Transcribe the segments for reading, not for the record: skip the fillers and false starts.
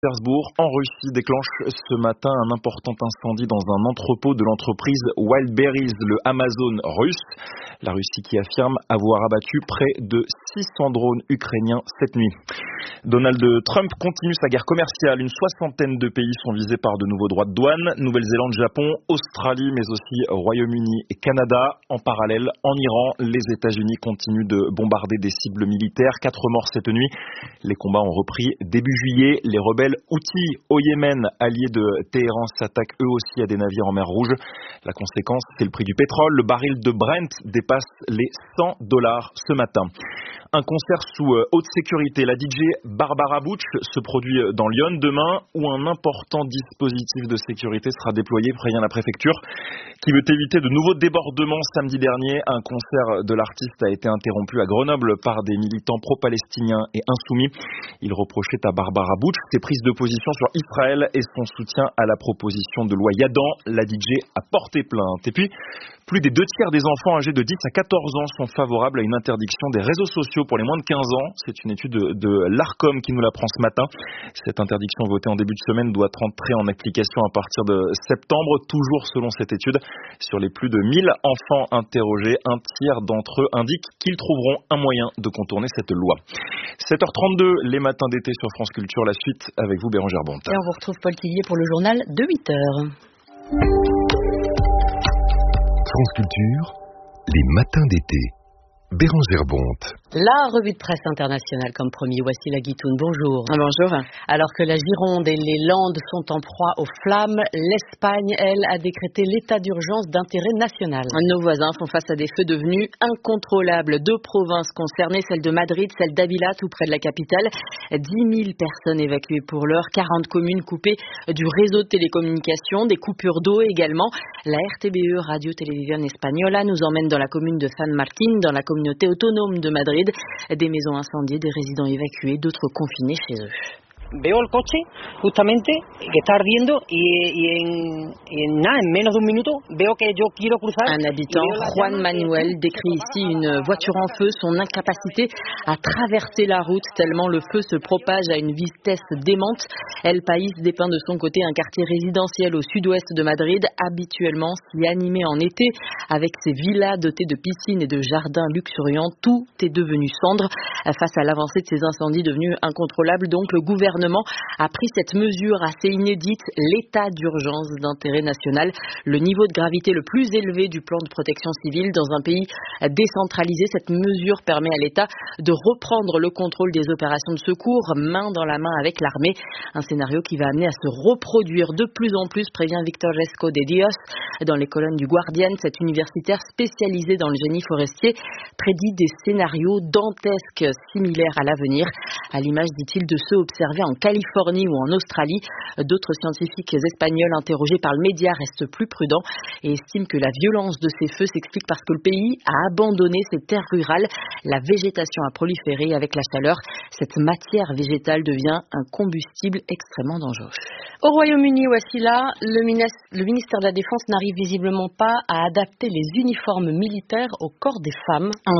Saint-Pétersbourg, en Russie, déclenche ce matin un important incendie dans un entrepôt de l'entreprise Wildberries, le Amazon russe. La Russie qui affirme avoir abattu près de 600 drones ukrainiens cette nuit. Donald Trump continue sa guerre commerciale. Une soixantaine de pays sont visés par de nouveaux droits de douane. Nouvelle-Zélande, Japon, Australie, mais aussi Royaume-Uni et Canada. En parallèle, en Iran, les États-Unis continuent de bombarder des cibles militaires. 4 morts cette nuit. Les combats ont repris début juillet. Les rebelles Houthis au Yémen, alliés de Téhéran, s'attaquent eux aussi à des navires en mer Rouge. La conséquence, c'est le prix du pétrole. Le baril de Brent dépasse les $100 ce matin. Un concert sous haute sécurité. La DJ Barbara Butch se produit dans Lyon demain, où un important dispositif de sécurité sera déployé, prévient la préfecture, qui veut éviter de nouveaux débordements. Samedi dernier, un concert de l'artiste a été interrompu à Grenoble par des militants pro-palestiniens et insoumis. Ils reprochaient à Barbara Butch ses prises de position sur Israël et son soutien à la proposition de loi Yadan. La DJ a porté plainte. Et puis, plus des 2/3 des enfants âgés de 10 à 14 ans sont favorables à une interdiction des réseaux sociaux pour les moins de 15 ans. C'est une étude de l'ARCOM qui nous l'apprend ce matin. Cette interdiction votée en début de semaine doit entrer en application à partir de septembre. Toujours selon cette étude, sur les plus de 1000 enfants interrogés, un tiers d'entre eux indiquent qu'ils trouveront un moyen de contourner cette loi. 7h32, les matins d'été sur France Culture. La suite avec vous, Bérangère Bonte. Et on vous retrouve Paul Tillier pour le journal de 8h. France Culture, les matins d'été. Bérangère Bonte. La revue de presse internationale comme promis. Voici la Guitoune. Bonjour. Bonjour. Alors que la Gironde et les Landes sont en proie aux flammes, l'Espagne, elle, a décrété l'état d'urgence d'intérêt national. Nos voisins font face à des feux devenus incontrôlables. 2 provinces concernées, celle de Madrid, celle d'Ávila, tout près de la capitale. 10 000 personnes évacuées pour l'heure, 40 communes coupées du réseau de télécommunications, des coupures d'eau également. La RTBE, Radio Televisión Española, nous emmène dans la commune de San Martín, dans la communauté autonome de Madrid. Des maisons incendiées, des résidents évacués, d'autres confinés chez eux. Veo el coche justamente que está ardiendo y en menos de un minuto veo que yo quiero cruzar. Un habitant, Juan Manuel, décrit ici une voiture en feu, son incapacité à traverser la route tellement le feu se propage à une vitesse démente. El País dépeint de son côté un quartier résidentiel au sud-ouest de Madrid, habituellement si animé en été, avec ses villas dotées de piscines et de jardins luxuriants. Tout est devenu cendre. Face à l'avancée de ces incendies devenus incontrôlables, donc le gouvernement a pris cette mesure assez inédite, l'état d'urgence d'intérêt national, le niveau de gravité le plus élevé du plan de protection civile dans un pays décentralisé. Cette mesure permet à l'État de reprendre le contrôle des opérations de secours, main dans la main avec l'armée. Un scénario qui va amener à se reproduire de plus en plus, prévient Victor Resco de Dios dans les colonnes du Guardian. Cet universitaire spécialisé dans le génie forestier prédit des scénarios dantesques similaires à l'avenir, à l'image, dit-il, de ceux observés en Californie ou en Australie. D'autres scientifiques espagnols interrogés par le média restent plus prudents et estiment que la violence de ces feux s'explique parce que le pays a abandonné ses terres rurales. La végétation a proliféré avec la chaleur. Cette matière végétale devient un combustible extrêmement dangereux. Au Royaume-Uni, voici là, le ministère de la Défense n'arrive visiblement pas à adapter les uniformes militaires au corps des femmes. En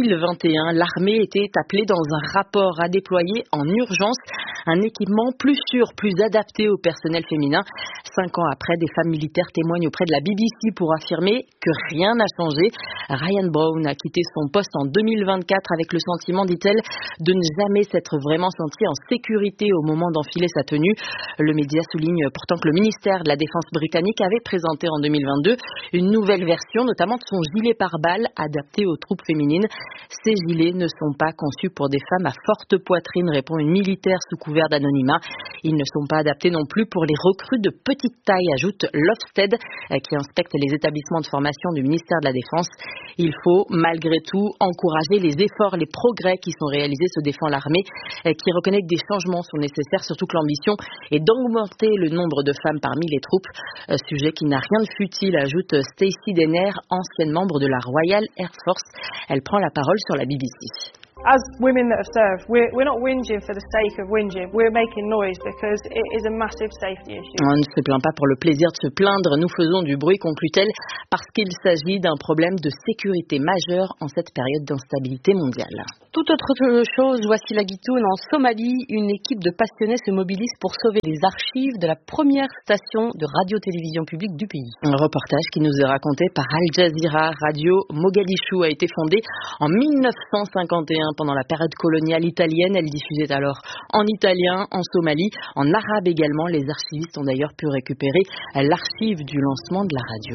2021, l'armée était appelée dans un rapport à déployer en urgence un équipement plus sûr, plus adapté au personnel féminin. 5 ans après, des femmes militaires témoignent auprès de la BBC pour affirmer que rien n'a changé. Ryan Brown a quitté son poste en 2024 avec le sentiment, dit-elle, de ne jamais s'être vraiment sentie en sécurité au moment d'enfiler sa tenue. Le média souligne pourtant que le ministère de la Défense britannique avait présenté en 2022 une nouvelle version, notamment de son gilet pare-balles adapté aux troupes féminines. Ces gilets ne sont pas conçus pour des femmes à forte poitrine, répond une militaire sous couvert d'anonymat. Ils ne sont pas adaptés non plus pour les recrues de petite taille, ajoute Lofsted, qui inspecte les établissements de formation du ministère de la Défense. Il faut malgré tout encourager les efforts, les progrès qui sont réalisés, se défend l'armée, qui reconnaît que des changements sont nécessaires, surtout que l'ambition est d'augmenter le nombre de femmes parmi les troupes. Sujet qui n'a rien de futile, ajoute Stacey Denner, ancienne membre de la Royal Air Force. Elle prend la parole sur la BBC. as women that have served, we're not whinging for the sake of whinging. We're making noise because it is a massive safety issue. On ne se plaint pas pour le plaisir de se plaindre. Nous faisons du bruit, conclut-elle, parce qu'il s'agit d'un problème de sécurité majeur en cette période d'instabilité mondiale. Tout autre chose, voici la Guitoune. En Somalie, une équipe de passionnés se mobilise pour sauver les archives de la première station de radio-télévision publique du pays. Un reportage qui nous est raconté par Al Jazeera. Radio Mogadiscio a été fondée en 1951 pendant la période coloniale italienne. Elle diffusait alors en italien, en Somalie, en arabe également. Les archivistes ont d'ailleurs pu récupérer l'archive du lancement de la radio.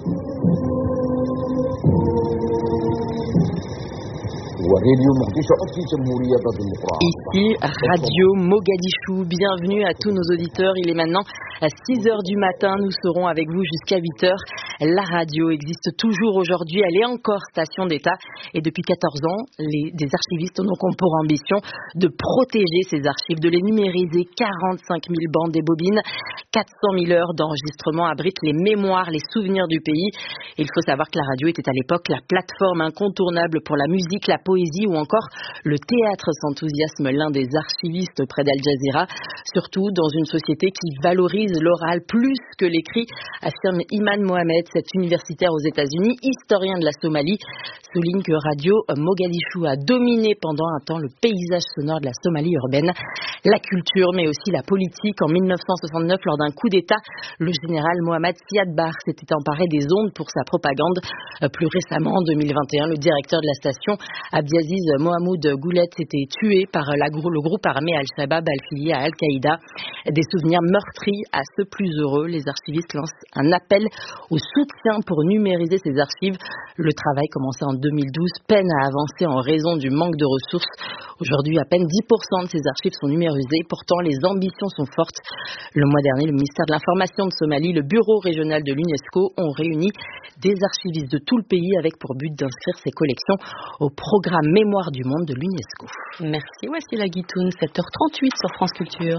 Ici, Radio Mogadiscio, bienvenue à tous nos auditeurs. Il est maintenant à 6h du matin, nous serons avec vous jusqu'à 8h. La radio existe toujours aujourd'hui, elle est encore station d'État et depuis 14 ans, des archivistes ont pour ambition de protéger ces archives, de les numériser. 45 000 bandes et bobines, 400 000 heures d'enregistrement abritent les mémoires, les souvenirs du pays. Il faut savoir que la radio était à l'époque la plateforme incontournable pour la musique, la poésie ou encore le théâtre, s'enthousiasme l'un des archivistes près d'Al Jazeera, surtout dans une société qui valorise l'oral plus que l'écrit, affirme Iman Mohamed, cet universitaire aux États-Unis, historien de la Somalie, souligne que Radio Mogadiscio a dominé pendant un temps le paysage sonore de la Somalie urbaine, la culture mais aussi la politique. En 1969, lors d'un coup d'État, le général Mohamed Siad Barre s'était emparé des ondes pour sa propagande. Plus récemment, en 2021, le directeur de la station, Abdiaziz Mohamed Goulet, s'était tué par le groupe armé Al-Shabaab affilié à Al-Qaïda. Des souvenirs meurtris à ceux plus heureux. Les archivistes lancent un appel au soutien pour numériser ces archives. Le travail commencé en 2012 peine à avancer en raison du manque de ressources. Aujourd'hui, à peine 10% de ces archives sont numérisées. Pourtant, les ambitions sont fortes. Le mois dernier, le ministère de l'Information de Somalie, le bureau régional de l'UNESCO ont réuni des archivistes de tout le pays avec pour but d'inscrire ces collections au programme Mémoire du monde de l'UNESCO. Merci, voici la Guitoune, 7h38 sur France Culture.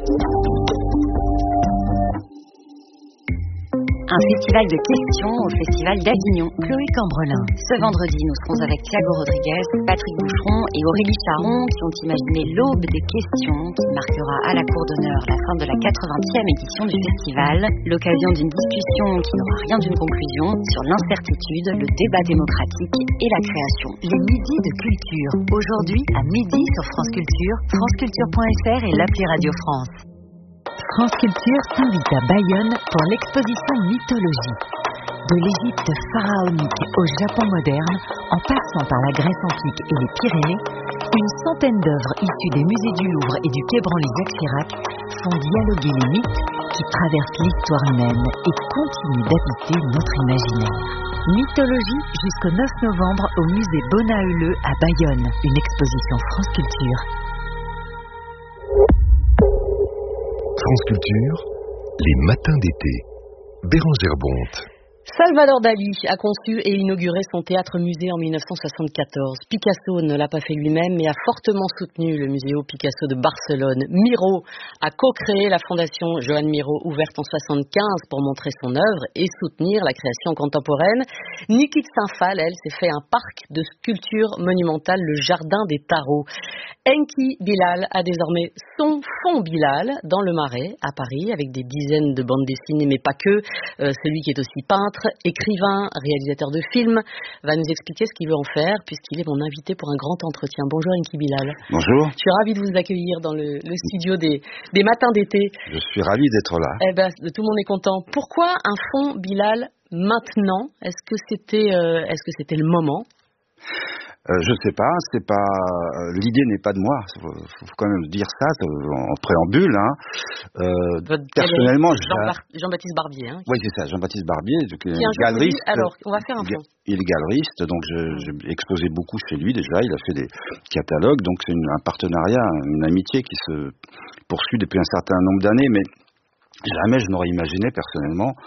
Un festival de questions au Festival d'Avignon. Chloé Cambrelin. Ce vendredi, nous serons avec Thiago Rodriguez, Patrick Boucheron et Aurélie Charon qui ont imaginé l'aube des questions qui marquera à la cour d'honneur la fin de la 80e édition du festival. L'occasion d'une discussion qui n'aura rien d'une conclusion sur l'incertitude, le débat démocratique et la création. Les midis de culture. Aujourd'hui, à midi sur France Culture, franceculture.fr et l'appli Radio France. France Culture s'invite à Bayonne pour l'exposition Mythologie. De l'Égypte pharaonique au Japon moderne, en passant par la Grèce antique et les Pyrénées, une centaine d'œuvres issues des musées du Louvre et du Quai Branly-Jacques Chirac font dialoguer les mythes qui traversent l'histoire humaine et continuent d'habiter notre imaginaire. Mythologie jusqu'au 9 novembre au musée Bonaeuleux à Bayonne, une exposition France Culture. France Culture, les matins d'été. Bérangère Bonte. Salvador Dali a conçu et inauguré son théâtre-musée en 1974. Picasso ne l'a pas fait lui-même, mais a fortement soutenu le Museo Picasso de Barcelone. Miro a co-créé la fondation Joan Miró, ouverte en 1975 pour montrer son œuvre et soutenir la création contemporaine. Niki Saint-Phal, elle, s'est fait un parc de sculptures monumentales, le Jardin des Tarots. Enki Bilal a désormais son Fond Bilal dans le Marais, à Paris, avec des dizaines de bandes dessinées, mais pas que. Celui qui est aussi peintre, écrivain, réalisateur de films, va nous expliquer ce qu'il veut en faire, puisqu'il est mon invité pour un grand entretien. Bonjour Enki Bilal. Bonjour. Je suis ravie de vous accueillir dans le studio des matins d'été. Je suis ravi d'être là. Tout le monde est content. Pourquoi un Fond Bilal maintenant ? Est-ce que c'était le moment ? Je sais pas, l'idée n'est pas de moi, faut quand même dire ça en préambule. Personnellement, Jean-Baptiste Barbier. Oui, c'est ça, Jean-Baptiste Barbier, qui est galeriste. Alors, on va faire un fond. Il est galeriste, donc j'ai exposé beaucoup chez lui déjà. Il a fait des catalogues, donc c'est un partenariat, une amitié qui se poursuit depuis un certain nombre d'années, mais jamais je n'aurais imaginé personnellement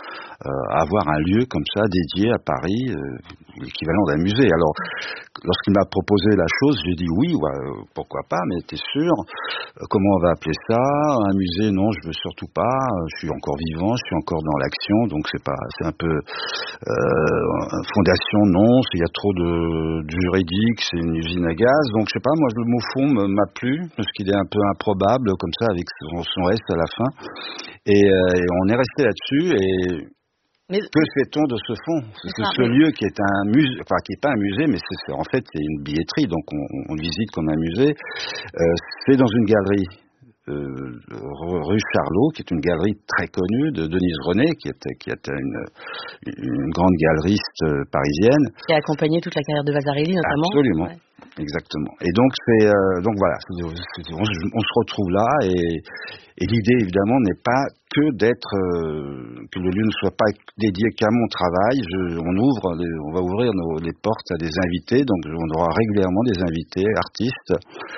avoir un lieu comme ça dédié à Paris, l'équivalent d'un musée. Alors, lorsqu'il m'a proposé la chose, j'ai dit oui, ouais, pourquoi pas, mais t'es sûr, comment on va appeler ça? Un musée, non, je veux surtout pas, je suis encore vivant, je suis encore dans l'action, donc c'est un peu fondation, non, il y a trop de juridique, c'est une usine à gaz, donc je sais pas, moi le mot fond m'a plu, parce qu'il est un peu improbable, comme ça, avec son reste à la fin, et on est resté là-dessus, mais que fait-on de ce fond? Ce lieu qui est un musée, enfin qui est pas un musée, mais en fait c'est une billetterie, donc on le visite comme un musée. C'est dans une galerie rue Charlot, qui est une galerie très connue de Denise René, qui était une grande galeriste parisienne. Qui a accompagné toute la carrière de Vasarely notamment. Absolument. Ouais. Exactement. Et donc donc voilà, on se retrouve là et l'idée évidemment n'est pas que que le lieu ne soit pas dédié qu'à mon travail. On va ouvrir les portes à des invités, donc on aura régulièrement des invités artistes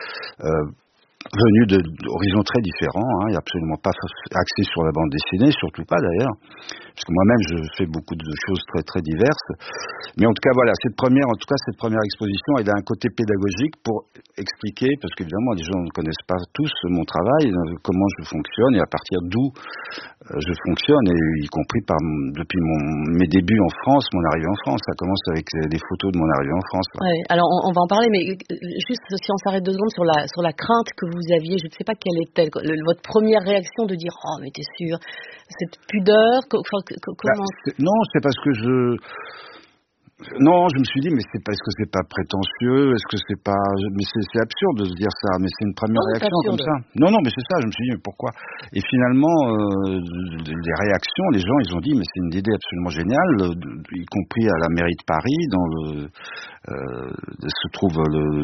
venus d'horizons très différents. Il n'y a absolument pas axé sur la bande dessinée, surtout pas d'ailleurs, parce que moi-même je fais beaucoup de choses très très diverses. Mais en tout cas voilà, cette première exposition, elle a un côté pédagogique pour expliquer, parce qu'évidemment les gens ne connaissent pas tous mon travail, comment je fonctionne et à partir d'où je fonctionne, et y compris depuis mes débuts en France, mon arrivée en France. Ça commence avec les photos de mon arrivée en France. Ouais, alors on va en parler, mais juste si on s'arrête 2 secondes sur la crainte que vous aviez, je ne sais pas quelle est votre première réaction de dire oh mais t'es sûr, cette pudeur, comment? Non, c'est parce que non, je me suis dit, mais c'est parce que c'est pas prétentieux, est-ce que c'est pas, mais c'est absurde de se dire ça, mais c'est une première réaction comme ça. Non, mais c'est ça, je me suis dit, mais pourquoi? Et finalement, les réactions, les gens, ils ont dit, mais c'est une idée absolument géniale, y compris à la mairie de Paris, se trouve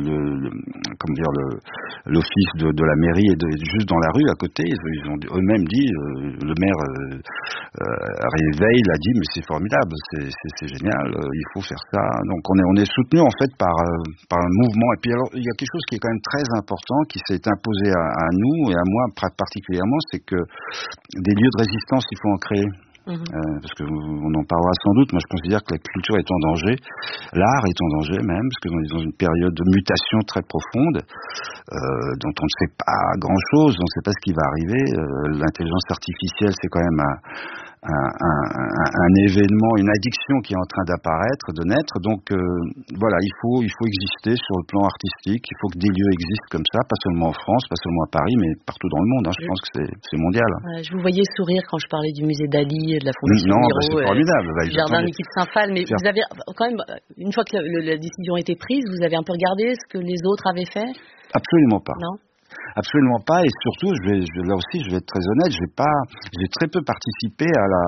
l'office de la mairie est juste dans la rue à côté. Ils ont eux-mêmes dit, le maire Veil l'a dit, mais c'est formidable, c'est génial, il faut faire ça. Donc on est soutenu en fait par un mouvement. Et puis alors il y a quelque chose qui est quand même très important, qui s'est imposé à nous et à moi particulièrement, c'est que des lieux de résistance, il faut en créer. Parce qu'on en parlera sans doute. Moi je considère que la culture est en danger, l'art est en danger même, parce que dans une période de mutation très profonde, dont on ne sait pas grand chose, on ne sait pas ce qui va arriver. L'intelligence artificielle, c'est quand même un événement, une addiction qui est en train d'apparaître, de naître. Donc voilà, il faut exister sur le plan artistique. Il faut que des lieux existent comme ça, pas seulement en France, pas seulement à Paris, mais partout dans le monde. Je pense que c'est mondial. Je vous voyais sourire quand je parlais du musée Dali, de la Fondation Miro, c'est formidable. Du jardin d'équipe Saint-Phal. Mais vous avez quand même, une fois que la décision a été prise, vous avez un peu regardé ce que les autres avaient fait? Absolument pas. Non. Absolument pas, et surtout, là aussi, je vais être très honnête, j'ai très peu participé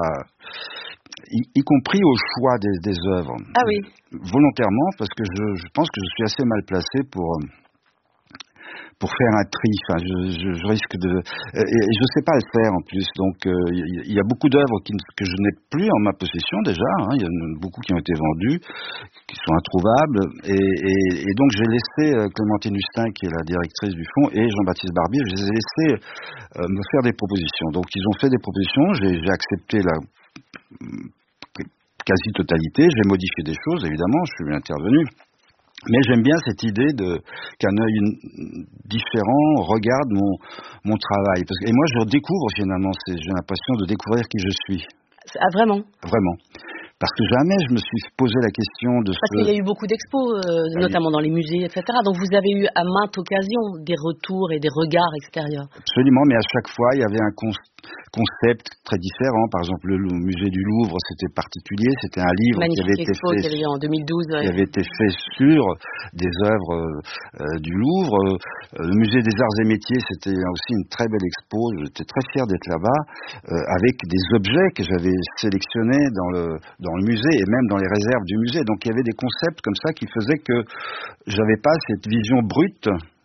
y compris au choix des œuvres. Ah oui. Volontairement, parce que je pense que je suis assez mal placé pour faire un tri. Enfin, je risque de... Et je sais pas le faire en plus. Donc, il y a beaucoup d'œuvres que je n'ai plus en ma possession déjà. Il y en a beaucoup qui ont été vendues, qui sont introuvables. Et donc, j'ai laissé Clémentine Hustin, qui est la directrice du fonds, et Jean-Baptiste Barbier, je les ai laissés me faire des propositions. Donc, ils ont fait des propositions. J'ai accepté la quasi-totalité. J'ai modifié des choses, évidemment. Je suis intervenu. Mais j'aime bien cette idée qu'un œil différent regarde mon travail. Et moi, je découvre finalement, j'ai l'impression de découvrir qui je suis. Ah, vraiment? Vraiment. Parce que jamais je me suis posé la question de Parce qu'il y a eu beaucoup d'expos, notamment dans les musées, etc. Donc vous avez eu à maintes occasions des retours et des regards extérieurs. Absolument, mais à chaque fois, il y avait un concept très différent. Par exemple, le musée du Louvre, c'était particulier. C'était un livre qui avait été fait en 2012, qui avait été fait sur des œuvres du Louvre. Le musée des Arts et Métiers, c'était aussi une très belle expo. J'étais très fier d'être là-bas, avec des objets que j'avais sélectionnés dans le musée et même dans les réserves du musée. Donc il y avait des concepts comme ça qui faisaient que j'avais pas cette vision brute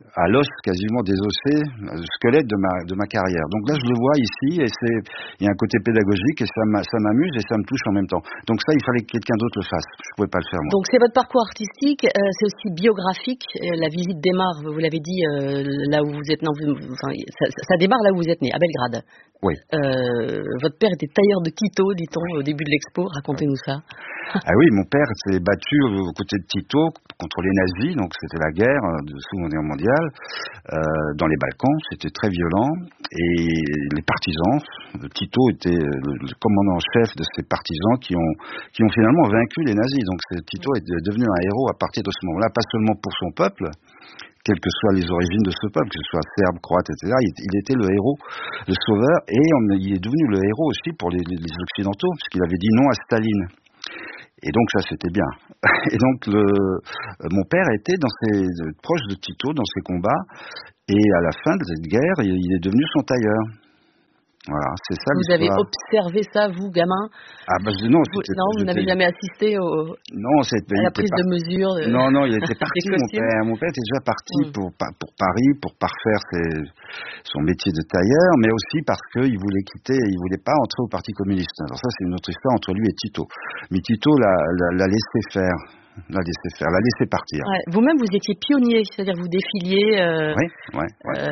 à l'os quasiment désossé, le squelette de ma carrière. Donc là, je le vois ici, et il y a un côté pédagogique, et ça m'amuse et ça me touche en même temps. Donc ça, il fallait que quelqu'un d'autre le fasse. Je pouvais pas le faire moi. Donc c'est votre parcours artistique, c'est aussi biographique. La visite démarre, vous l'avez dit, là où vous êtes. Non, ça démarre là où vous êtes né, à Belgrade. Oui. Votre père était tailleur de Tito, dit-on, au début de l'expo. Racontez-nous ça. Ah oui, mon père s'est battu aux côtés de Tito contre les nazis, donc c'était la guerre de la Seconde Guerre mondiale, dans les Balkans, c'était très violent, et les partisans, Tito était le commandant en chef de ces partisans qui ont finalement vaincu les nazis, donc Tito est devenu un héros à partir de ce moment-là, pas seulement pour son peuple, quelles que soient les origines de ce peuple, que ce soit serbe, croate, etc., il était le héros, le sauveur, et il est devenu le héros aussi pour les Occidentaux, puisqu'il avait dit non à Staline. Et donc ça, c'était bien. Et donc mon père était proche de Tito dans ses combats, et à la fin de cette guerre, il est devenu son tailleur. Voilà, c'est ça l'histoire. Vous avez observé ça, vous, gamin? Ah ben non, vous n'avez jamais assisté à la prise de mesure. Non, il était parti, mon père. Mon père était déjà parti pour Paris, pour parfaire son métier de tailleur, mais aussi parce qu'il voulait pas entrer au Parti communiste. Alors ça, c'est une autre histoire entre lui et Tito. Mais Tito l'a laissé faire. l'a laissé partir. Ouais. Vous-même, vous étiez pionnier, c'est-à-dire vous défiliez. Oui.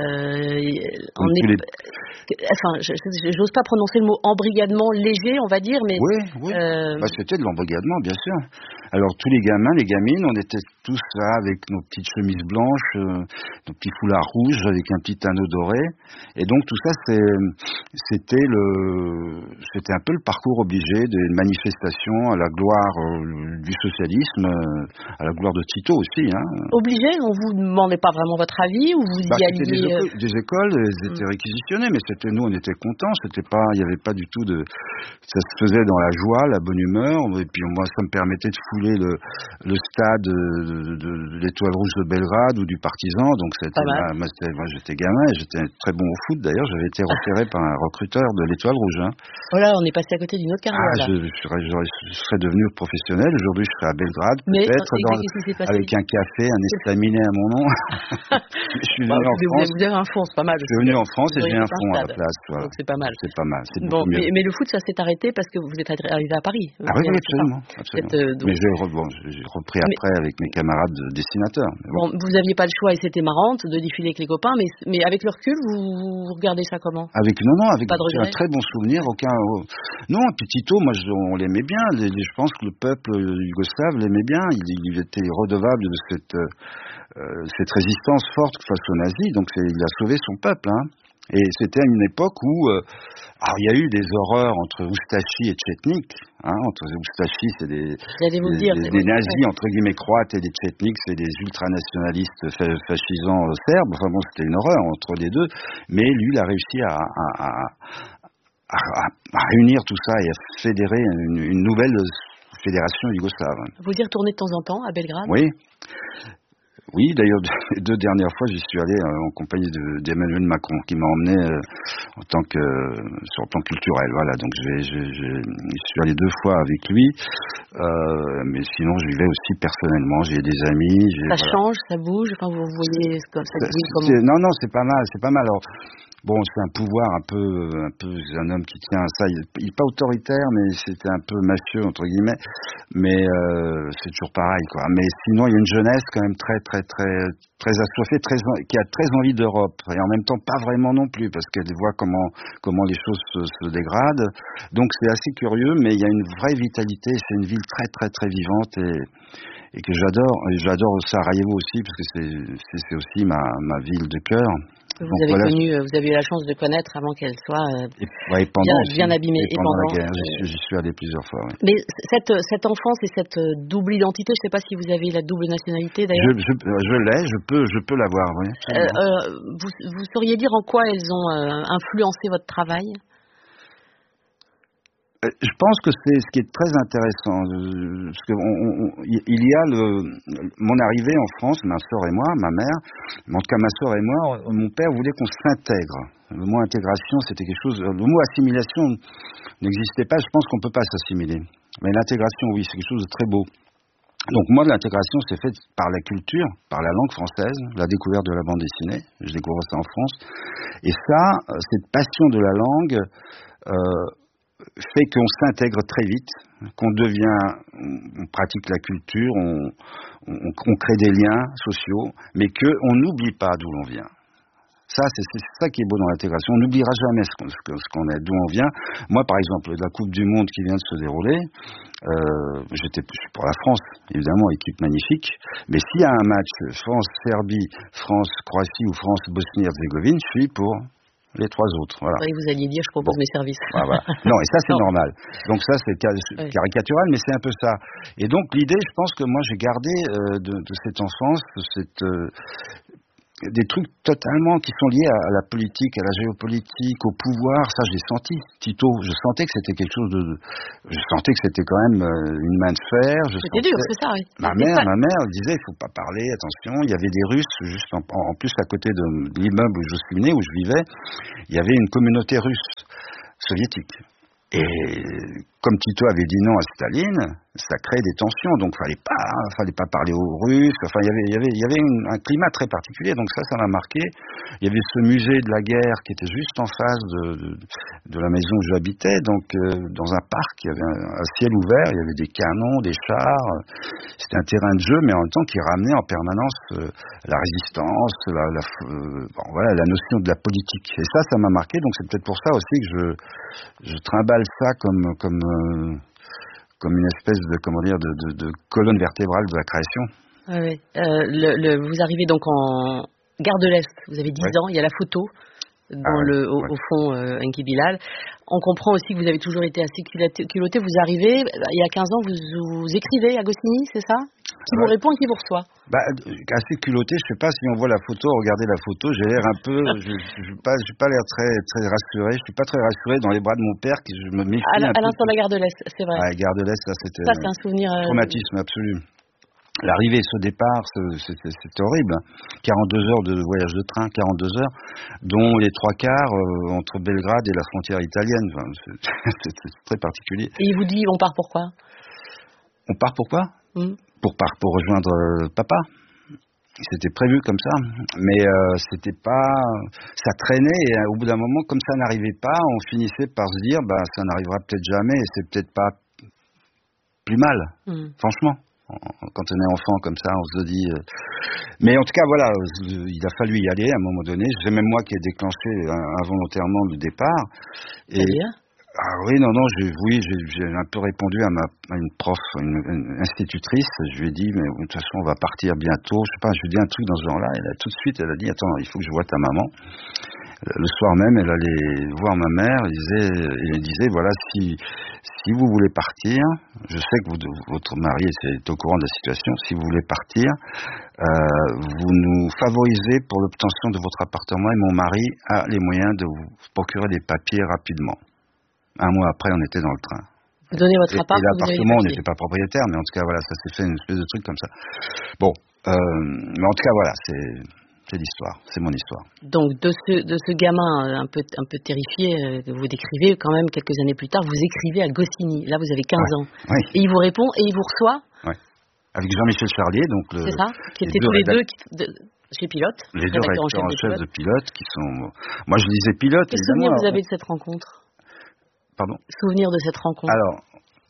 Enfin, j'ose pas prononcer le mot embrigadement léger, on va dire, mais. Oui. C'était de l'embrigadement, bien sûr. Alors tous les gamins, les gamines, on était tous là avec nos petites chemises blanches, nos petits foulards rouges avec un petit anneau doré. Et donc tout ça, c'était un peu le parcours obligé des manifestations à la gloire du socialisme, à la gloire de Tito aussi. Hein. Obligé, on vous demandait pas vraiment votre avis ou vous y alliez? Des écoles, elles étaient réquisitionnées, mais nous, on était contents. Il n'y avait pas du tout ça se faisait dans la joie, la bonne humeur. Et puis moi, ça me permettait de fouler le stade de l'Étoile Rouge de Belgrade ou du Partisan. Donc moi, j'étais gamin et j'étais très bon au foot. D'ailleurs, j'avais été repéré par un recruteur de l'Étoile Rouge. Hein. Voilà, on est passé à côté d'une autre carrière. Je serais devenu professionnel. Aujourd'hui, je serais à Belgrade, peut-être, avec un café, un estaminet à mon nom. Je suis venu en France. Vous avez un fond, c'est pas mal. Je suis venu en France et j'ai un fond à la place. Voilà. Donc c'est pas mal. C'est pas mal. Bon, mais le foot, ça s'est arrêté parce que vous êtes arrivé à Paris. Ah oui, absolument. Mais j'ai repris après avec mes camarades dessinateurs. Bon, vous n'aviez pas le choix et c'était marrant de défiler avec les copains, mais avec le recul, vous regardez ça comment? Avec un très bon souvenir. Non, puis Tito, moi, on l'aimait bien. Je pense que le peuple yougoslave l'aimait bien. Il était redevable de cette résistance forte face aux nazis. Donc il a sauvé son peuple. Hein. Et c'était à une époque où il y a eu des horreurs entre Oustachi et Tchetnik. Hein, entre Oustachi, c'est des nazis entre guillemets croates, et les Tchetniks, c'est des ultranationalistes fascisants serbes. Enfin bon, c'était une horreur entre les deux. Mais lui, il a réussi à réunir tout ça et à fédérer une nouvelle fédération yougoslave. Vous y retournez de temps en temps à Belgrade? Oui, d'ailleurs, les 2 dernières fois, j'y suis allé en compagnie d'Emmanuel Macron, qui m'a emmené sur le plan culturel. Voilà, donc je suis allé 2 fois avec lui, mais sinon, je vivais aussi personnellement. J'ai des amis. Ça change, ça bouge. Enfin, vous voyez comme ça. Non, c'est pas mal. Alors. Bon, c'est un pouvoir un peu un homme qui tient à ça. Il est pas autoritaire, mais c'était un peu mafieux entre guillemets. Mais c'est toujours pareil, quoi. Mais sinon, il y a une jeunesse quand même très assoiffée, qui a très envie d'Europe, et en même temps pas vraiment non plus, parce qu'elle voit comment les choses se dégradent. Donc c'est assez curieux, mais il y a une vraie vitalité. C'est une ville très vivante et que j'adore. Et j'adore Sarajevo aussi, parce que c'est aussi ma ville de cœur. Vous avez eu la chance de connaître avant qu'elle soit bien abîmée. Et pendant la guerre, j'y suis allé plusieurs fois. Oui. Mais cette enfance et cette double identité, je ne sais pas si vous avez la double nationalité d'ailleurs. Je peux l'avoir, oui. Vous sauriez dire en quoi elles ont influencé votre travail? Je pense que c'est ce qui est très intéressant, parce que il y a mon arrivée en France, ma sœur et moi, ma mère, mais en tout cas ma sœur et moi, mon père voulait qu'on s'intègre. Le mot intégration, c'était quelque chose. Le mot assimilation n'existait pas. Je pense qu'on peut pas s'assimiler, mais l'intégration, oui, c'est quelque chose de très beau. Donc moi, l'intégration s'est faite par la culture, par la langue française, la découverte de la bande dessinée. Je découvre ça en France. Et ça, cette passion de la langue fait qu'on s'intègre très vite, on pratique la culture, on crée des liens sociaux, mais qu'on n'oublie pas d'où l'on vient. Ça, c'est ça qui est beau dans l'intégration. On n'oubliera jamais ce qu'on est, d'où on vient. Moi, par exemple, la Coupe du Monde qui vient de se dérouler, je suis pour la France, évidemment, équipe magnifique. Mais s'il y a un match France-Serbie, France-Croatie ou France-Bosnie-Herzégovine, je suis pour les trois autres. Voilà. Oui, vous alliez dire, je propose mes services. Voilà. Non, et ça, c'est normal. Donc ça, c'est caricatural, mais c'est un peu ça. Et donc, l'idée, je pense que moi, j'ai gardé de cette enfance, des trucs totalement qui sont liés à la politique, à la géopolitique, au pouvoir. Ça, j'ai senti. Tito, je sentais que c'était quelque chose je sentais que c'était quand même une main de fer. C'était dur, c'est ça, oui. Ma mère disait, il faut pas parler, attention. Il y avait des Russes, juste en plus à côté de l'immeuble où je suis né, où je vivais, il y avait une communauté russe, soviétique. Et comme Tito avait dit non à Staline, ça crée des tensions, donc fallait pas parler aux Russes. Enfin, il y avait un climat très particulier, donc ça m'a marqué. Il y avait ce musée de la guerre qui était juste en face de la maison où j'habitais, donc dans un parc, il y avait un ciel ouvert, il y avait des canons, des chars. C'était un terrain de jeu, mais en même temps qui ramenait en permanence la résistance, la notion de la politique. Et ça m'a marqué, donc c'est peut-être pour ça aussi que je trimballe ça comme une espèce de colonne vertébrale de la création. Oui. Vous arrivez donc en Gare de l'Est, vous avez 10 ans, il y a la photo au fond, Enki Bilal. On comprend aussi que vous avez toujours été assez culotté. Vous arrivez, il y a 15 ans, vous écrivez à Goscinny, c'est ça? Qui vous répond et qui vous reçoit? Assez culotté, je sais pas si on voit la photo, regardez la photo, j'ai l'air un peu, j'ai pas l'air très, très rassuré, je suis pas très rassuré dans les bras de mon père, qui je me méfie un peu. À l'instant de la Gare de l'Est, c'est vrai. Gare de l'Est, c'était c'est un souvenir. Traumatisme absolu. L'arrivée, ce départ, c'était horrible. 42 heures de voyage de train, 42 heures, dont les 3/4 entre Belgrade et la frontière italienne. Enfin, c'est très particulier. Et il vous dit, on part pourquoi? On part pourquoi? Pour rejoindre papa. C'était prévu comme ça, mais c'était pas. Ça traînait et au bout d'un moment, comme ça n'arrivait pas, on finissait par se dire, ça n'arrivera peut-être jamais et c'est peut-être pas plus mal, franchement. Quand on est enfant comme ça, on se dit. Mais en tout cas, voilà, il a fallu y aller à un moment donné. C'est même moi qui ai déclenché involontairement le départ. C'est-à-dire ? Oui, j'ai un peu répondu à une prof, une institutrice. Je lui ai dit, mais de toute façon, on va partir bientôt. Je sais pas, je lui ai dit un truc dans ce genre-là. Et là, tout de suite, elle a dit, attends, il faut que je voie ta maman. Le soir même, elle allait voir ma mère. Elle disait, voilà, si vous voulez partir, je sais que votre mari est au courant de la situation. Si vous voulez partir, vous nous favorisez pour l'obtention de votre appartement et mon mari a les moyens de vous procurer des papiers rapidement. Un mois après, on était dans le train. Vous donnez votre appart. Et l'appartement, on n'était pas propriétaire, mais en tout cas, voilà, ça s'est fait une espèce de truc comme ça. Bon, mais en tout cas, voilà, c'est l'histoire, c'est mon histoire. Donc, de ce gamin un peu terrifié, que vous décrivez quand même quelques années plus tard, vous écrivez à Goscinny. Là, vous avez 15 ans. Oui. Et il vous répond et il vous reçoit. Oui. Avec Jean-Michel Charlier, donc c'est ça, qui étaient tous les deux chez Pilote. Les deux rédacteurs en chef de Pilote, qui sont. Moi, je lisais Pilote. Quel souvenir vous avez de cette rencontre? Pardon? Souvenir de cette rencontre. Alors,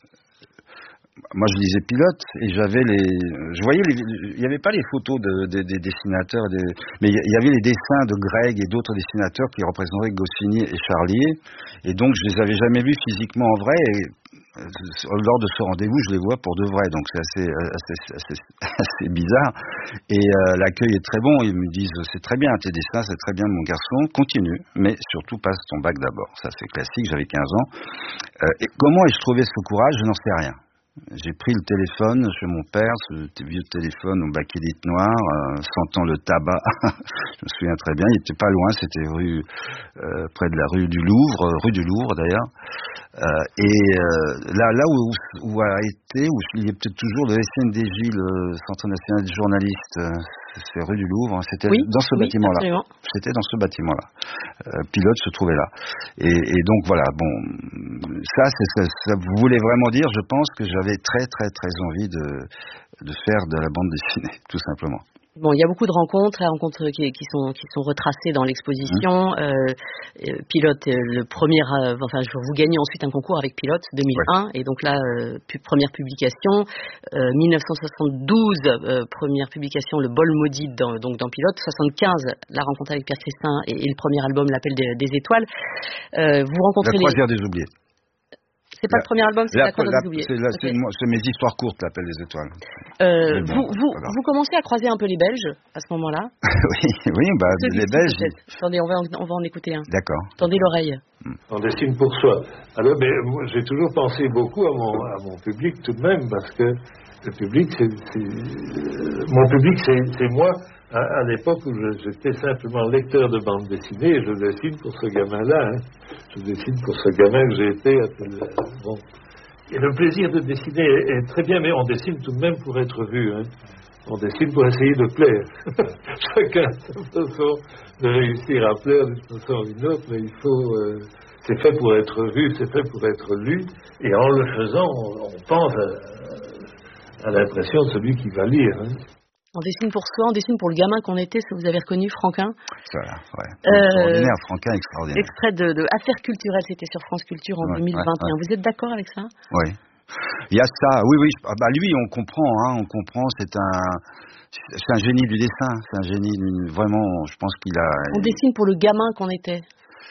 moi je lisais Pilote et je voyais il n'y avait pas les photos des dessinateurs, mais il y avait les dessins de Greg et d'autres dessinateurs qui représentaient Goscinny et Charlier, et donc je les avais jamais vus physiquement en vrai, et lors de ce rendez-vous je les vois pour de vrai, donc c'est assez bizarre, et l'accueil est très bon. Ils me disent, c'est très bien tes dessins, c'est très bien mon garçon, continue, mais surtout passe ton bac d'abord. Ça c'est classique, j'avais 15 ans, et comment ai-je trouvé ce courage, je n'en sais rien. J'ai pris le téléphone chez mon père, ce vieux téléphone au bakélite noir, sentant le tabac. Je me souviens très bien, il était pas loin, c'était près de la rue du Louvre d'ailleurs. Là où a été, où il y a peut-être toujours le SNDJ, le Centre national des journalistes, c'est rue du Louvre, hein, c'était dans ce bâtiment-là. Absolument. C'était dans ce bâtiment-là. Pilote se trouvait là. Et donc voilà, bon, ça voulait vraiment dire, je pense, que j'avais très très très envie de faire de la bande dessinée, tout simplement. Bon, il y a beaucoup de rencontres qui sont retracées dans l'exposition. Pilote, le premier, vous gagnez ensuite un concours avec Pilote 2001, et donc là, première publication. 1972, première publication, Le Bol maudit dans Pilote. 75, la rencontre avec Pierre Christin et le premier album, L'Appel des étoiles. Vous rencontrez La croisière des oubliés. C'est pas le premier album, c'est La croisière des oubliés. C'est mes histoires courtes, L'Appel des étoiles. Vous commencez à croiser un peu les Belges à ce moment-là. oui, les Belges. Attendez, on va en écouter un. D'accord. Tendez l'oreille. On dessine pour soi. Alors, moi, j'ai toujours pensé beaucoup à mon public tout de même, parce que le public, mon public, c'est moi. À l'époque où j'étais simplement lecteur de bande dessinée, et je dessine pour ce gamin-là. Je dessine pour ce gamin que j'ai été. Bon. Et le plaisir de dessiner est très bien, mais on dessine tout de même pour être vu. On dessine pour essayer de plaire. Chacun a sa façon de réussir à plaire d'une façon ou d'une autre, mais il faut... c'est fait pour être vu, c'est fait pour être lu, et en le faisant, on pense à l'impression de celui qui va lire. On dessine pour soi, on dessine pour le gamin qu'on était, ça vous avez reconnu, Franquin. Voilà, ouais. Extraordinaire, Franquin, extraordinaire. Extrait de Affaires culturelles, c'était sur France Culture en 2021. Ouais. Vous êtes d'accord avec ça? Oui. Il y a ça, oui. Lui, on comprend, c'est un génie du dessin, c'est un génie, vraiment, je pense qu'il a... On dessine pour le gamin qu'on était.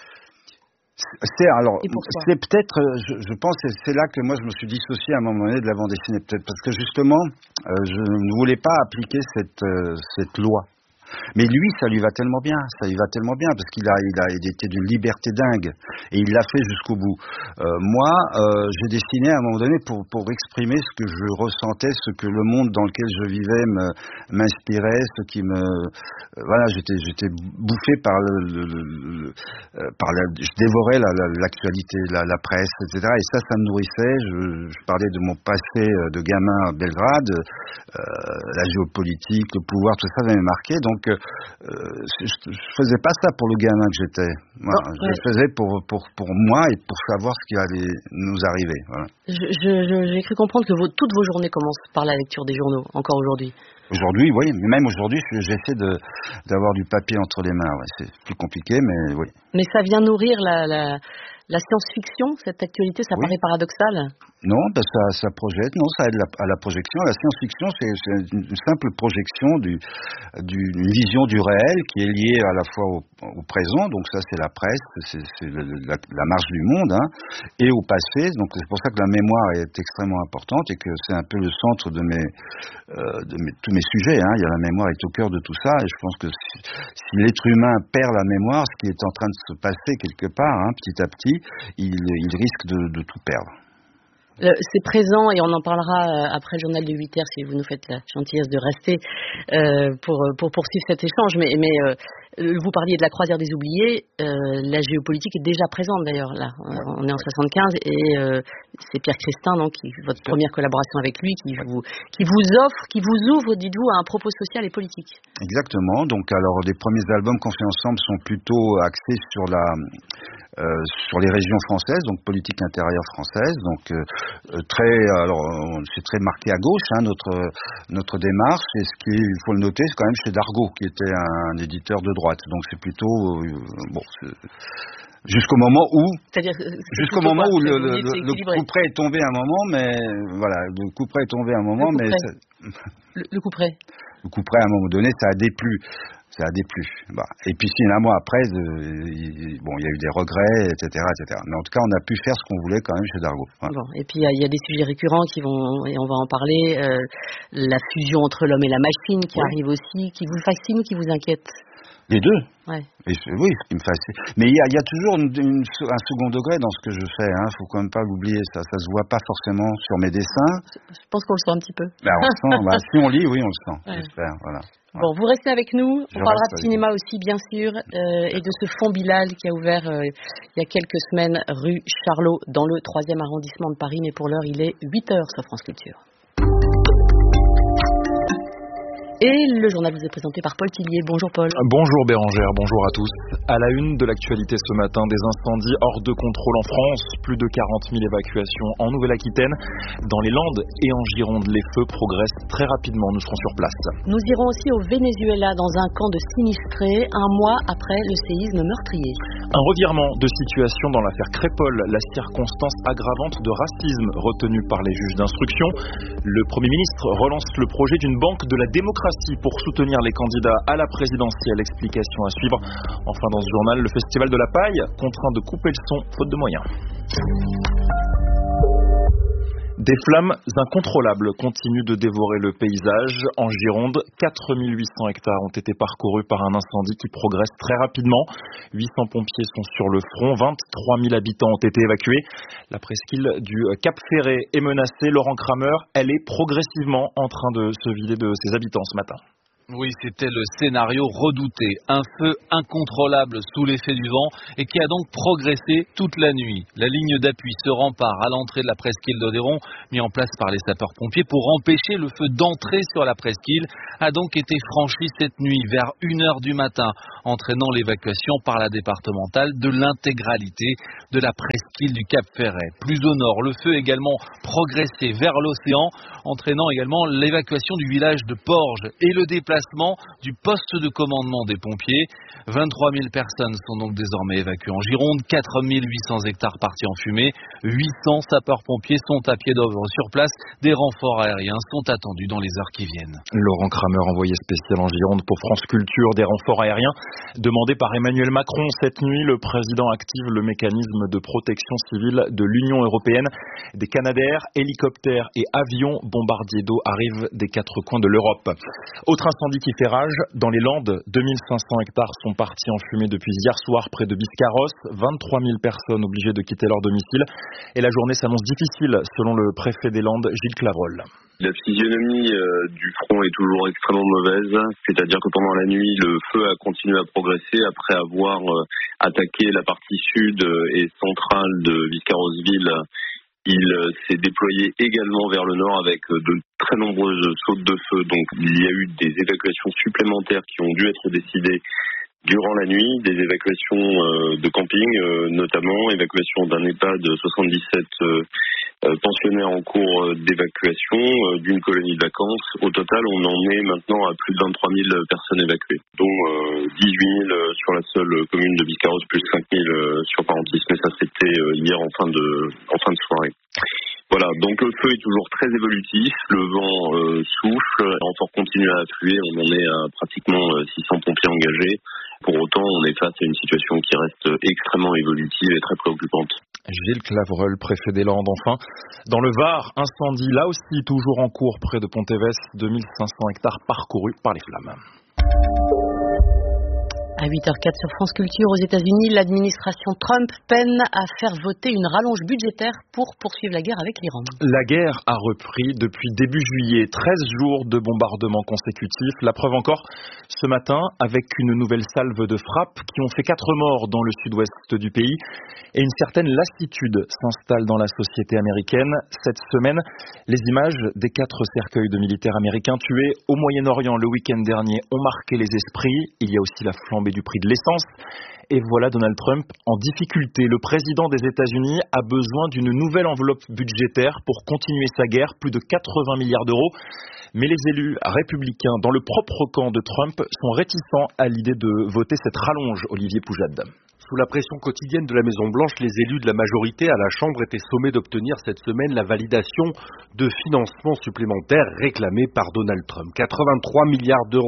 C'est peut-être, je pense, c'est là que moi je me suis dissocié à un moment donné de la bande dessinée, peut-être parce que justement, je ne voulais pas appliquer cette loi. Mais lui, ça lui va tellement bien, parce qu'il était d'une liberté dingue, et il l'a fait jusqu'au bout. Moi, j'ai dessiné à un moment donné pour exprimer ce que je ressentais, ce que le monde dans lequel je vivais m'inspirait, ce qui j'étais bouffé par je dévorais l'actualité, la presse, etc. Et ça me nourrissait. Je parlais de mon passé de gamin à Belgrade, la géopolitique, le pouvoir, tout ça m'avait marqué. Donc je faisais pas ça pour le gamin que j'étais. Voilà. Je le faisais pour moi et pour savoir ce qui allait nous arriver. Voilà. J'ai cru comprendre que toutes vos journées commencent par la lecture des journaux, encore aujourd'hui. Aujourd'hui, oui, mais même aujourd'hui, j'essaie d'avoir du papier entre les mains. Ouais. C'est plus compliqué, mais oui. Mais ça vient nourrir la science-fiction, cette actualité, ça paraît paradoxal. Non, ça projette, non, ça aide à la projection. La science-fiction, c'est une simple projection d'une vision du réel qui est liée à la fois au présent, donc ça c'est la presse, c'est la marche du monde, et au passé, donc c'est pour ça que la mémoire est extrêmement importante et que c'est un peu le centre de tous mes sujets. Il y a la mémoire est au cœur de tout ça, et je pense que si l'être humain perd la mémoire, ce qui est en train de se passer quelque part, petit à petit, il risque de tout perdre. C'est présent et on en parlera après le journal de 8h si vous nous faites la gentillesse de rester pour poursuivre cet échange. Mais vous parliez de la croisière des oubliés. La géopolitique est déjà présente d'ailleurs. Là, on est en 75 et c'est Pierre Christin, donc votre première collaboration avec lui, qui vous ouvre, dites-vous, à un propos social et politique. Exactement. Donc alors les premiers albums qu'on fait ensemble sont plutôt axés sur les régions françaises, donc politique intérieure française, donc c'est très marqué à gauche notre démarche, et ce qui il faut le noter, c'est quand même chez Dargaud, qui était un éditeur de droite, donc c'est plutôt jusqu'au moment où le coup près est tombé un moment, mais voilà, le coup près est tombé un moment, mais le coup près. Le coup près à un moment donné, ça a déplu. Et puis 6 mois après, il y a eu des regrets, etc. Mais en tout cas, on a pu faire ce qu'on voulait quand même chez Dargaud. Voilà. Bon, et puis il y a des sujets récurrents et on va en parler. La fusion entre l'homme et la machine qui arrive aussi, qui vous fascine ou qui vous inquiète? Les deux. Ouais. Oui, ce qui me fascine. Mais il y a toujours un second degré dans ce que je fais. Faut quand même pas l'oublier. Ça se voit pas forcément sur mes dessins. Je pense qu'on le sent un petit peu. On le sent. Si on lit, oui, on le sent. Ouais. J'espère. Voilà. Bon, vous restez avec nous. On parlera de cinéma aussi, bien sûr, et de ce fonds Bilal qui a ouvert il y a quelques semaines rue Charlot dans le 3e arrondissement de Paris. Mais pour l'heure, il est 8h sur France Culture. Et le journal vous est présenté par Paul Tillier. Bonjour Paul. Bonjour Bérangère, bonjour à tous. À la une de l'actualité ce matin, des incendies hors de contrôle en France. Plus de 40 000 évacuations en Nouvelle-Aquitaine. Dans les Landes et en Gironde, les feux progressent très rapidement. Nous serons sur place. Nous irons aussi au Venezuela dans un camp de sinistrés, un mois après le séisme meurtrier. Un revirement de situation dans l'affaire Crépol, la circonstance aggravante de racisme retenue par les juges d'instruction. Le Premier ministre relance le projet d'une banque de la démocratie pour soutenir les candidats à la présidentielle. Explication à suivre. Enfin, dans ce journal, le Festival de la Paille, contraint de couper le son faute de moyens. Des flammes incontrôlables continuent de dévorer le paysage. En Gironde, 4800 hectares ont été parcourus par un incendie qui progresse très rapidement. 800 pompiers sont sur le front, 23 000 habitants ont été évacués. La presqu'île du Cap Ferret est menacée. Laurent Kramer, elle est progressivement en train de se vider de ses habitants ce matin. Oui, c'était le scénario redouté. Un feu incontrôlable sous l'effet du vent et qui a donc progressé toute la nuit. La ligne d'appui se rempart à l'entrée de la presqu'île d'Odéron, mis en place par les sapeurs-pompiers pour empêcher le feu d'entrer sur la presqu'île, a donc été franchi cette nuit vers 1h du matin, entraînant l'évacuation par la départementale de l'intégralité de la presqu'île du Cap Ferret. Plus au nord, le feu a également progressé vers l'océan, entraînant également l'évacuation du village de Porges et le déplacement du poste de commandement des pompiers. 23 000 personnes sont donc désormais évacuées en Gironde, 4 800 hectares partis en fumée, 800 sapeurs-pompiers sont à pied d'œuvre sur place, des renforts aériens sont attendus dans les heures qui viennent. Laurent Kramer, envoyé spécial en Gironde pour France Culture, des renforts aériens demandés par Emmanuel Macron. Cette nuit, le président active le mécanisme de protection civile de l'Union européenne. Des Canadair, hélicoptères et avions bombardiers d'eau arrivent des 4 coins de l'Europe. Autre incendie qui fait rage, dans les Landes, 2500 hectares sont partis en fumée depuis hier soir près de Biscarrosse, 23 000 personnes obligées de quitter leur domicile et la journée s'annonce difficile selon le préfet des Landes, Gilles Clavreul. La physionomie du front est toujours extrêmement mauvaise, c'est-à-dire que pendant la nuit, le feu a continué à progresser après avoir attaqué la partie sud et centrale de Biscarrosseville. Il s'est déployé également vers le nord avec de très nombreuses sautes de feu. Donc il y a eu des évacuations supplémentaires qui ont dû être décidées durant la nuit, des évacuations de camping, notamment évacuation d'un EHPAD de 77 pensionnaires en cours d'évacuation, d'une colonie de vacances. Au total, on en est maintenant à plus de 23 000 personnes évacuées, dont 18 000 sur la seule commune de Biscarrosse, plus 5 000 sur Parentis. Mais ça, c'était hier en fin de soirée. Voilà, donc le feu est toujours très évolutif, le vent souffle, les renforts continuent à affluer, on en est à pratiquement 600 pompiers engagés. Pour autant, on est face à une situation qui reste extrêmement évolutive et très préoccupante. Gilles Clavreul, préfet des Landes, enfin. Dans le Var, incendie là aussi toujours en cours près de Pontévès, 2500 hectares parcourus par les flammes. À 8h04 sur France Culture, aux États-Unis, l'administration Trump peine à faire voter une rallonge budgétaire pour poursuivre la guerre avec l'Iran. La guerre a repris depuis début juillet, 13 jours de bombardements consécutifs. La preuve encore ce matin avec une nouvelle salve de frappes qui ont fait 4 morts dans le sud-ouest du pays. Et une certaine lassitude s'installe dans la société américaine. Cette semaine, les images des 4 cercueils de militaires américains tués au Moyen-Orient le week-end dernier ont marqué les esprits. Il y a aussi la flambée du prix de l'essence. Et voilà Donald Trump en difficulté. Le président des États-Unis a besoin d'une nouvelle enveloppe budgétaire pour continuer sa guerre, plus de 80 milliards d'euros. Mais les élus républicains dans le propre camp de Trump sont réticents à l'idée de voter cette rallonge, Olivier Poujade. Sous la pression quotidienne de la Maison-Blanche, les élus de la majorité à la Chambre étaient sommés d'obtenir cette semaine la validation de financements supplémentaires réclamés par Donald Trump. 83 milliards d'euros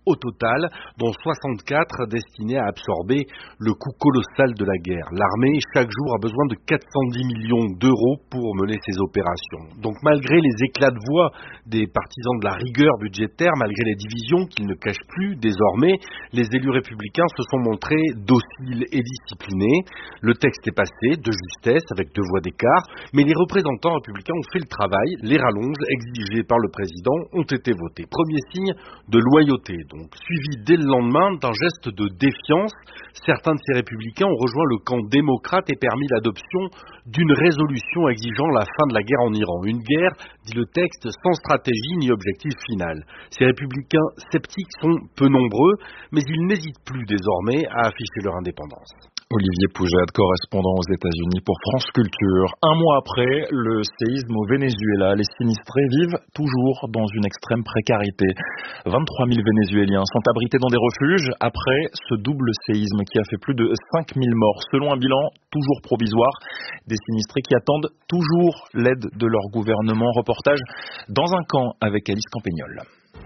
au total, dont 64 destinés à absorber le coût colossal de la guerre. L'armée, chaque jour, a besoin de 410 millions d'euros pour mener ses opérations. Donc malgré les éclats de voix des partisans de la rigueur budgétaire, malgré les divisions qu'ils ne cachent plus désormais, les élus républicains se sont montrés dociles et disciplinés. Le texte est passé de justesse avec 2 voix d'écart, mais les représentants républicains ont fait le travail. Les rallonges exigées par le président ont été votées. Premier signe de loyauté, donc suivi dès le lendemain d'un geste de défiance. Certains de ces républicains ont rejoint le camp démocrate et permis l'adoption d'une résolution exigeant la fin de la guerre en Iran. Une guerre, dit le texte, sans stratégie ni objectif final. Ces républicains sceptiques sont peu nombreux, mais ils n'hésitent plus désormais à afficher leur indépendance. Olivier Poujade, correspondant aux États-Unis pour France Culture. Un mois après le séisme au Venezuela, les sinistrés vivent toujours dans une extrême précarité. 23 000 Vénézuéliens sont abrités dans des refuges après ce double séisme qui a fait plus de 5 000 morts. Selon un bilan toujours provisoire, des sinistrés qui attendent toujours l'aide de leur gouvernement. Reportage dans un camp avec Alice Campagnol.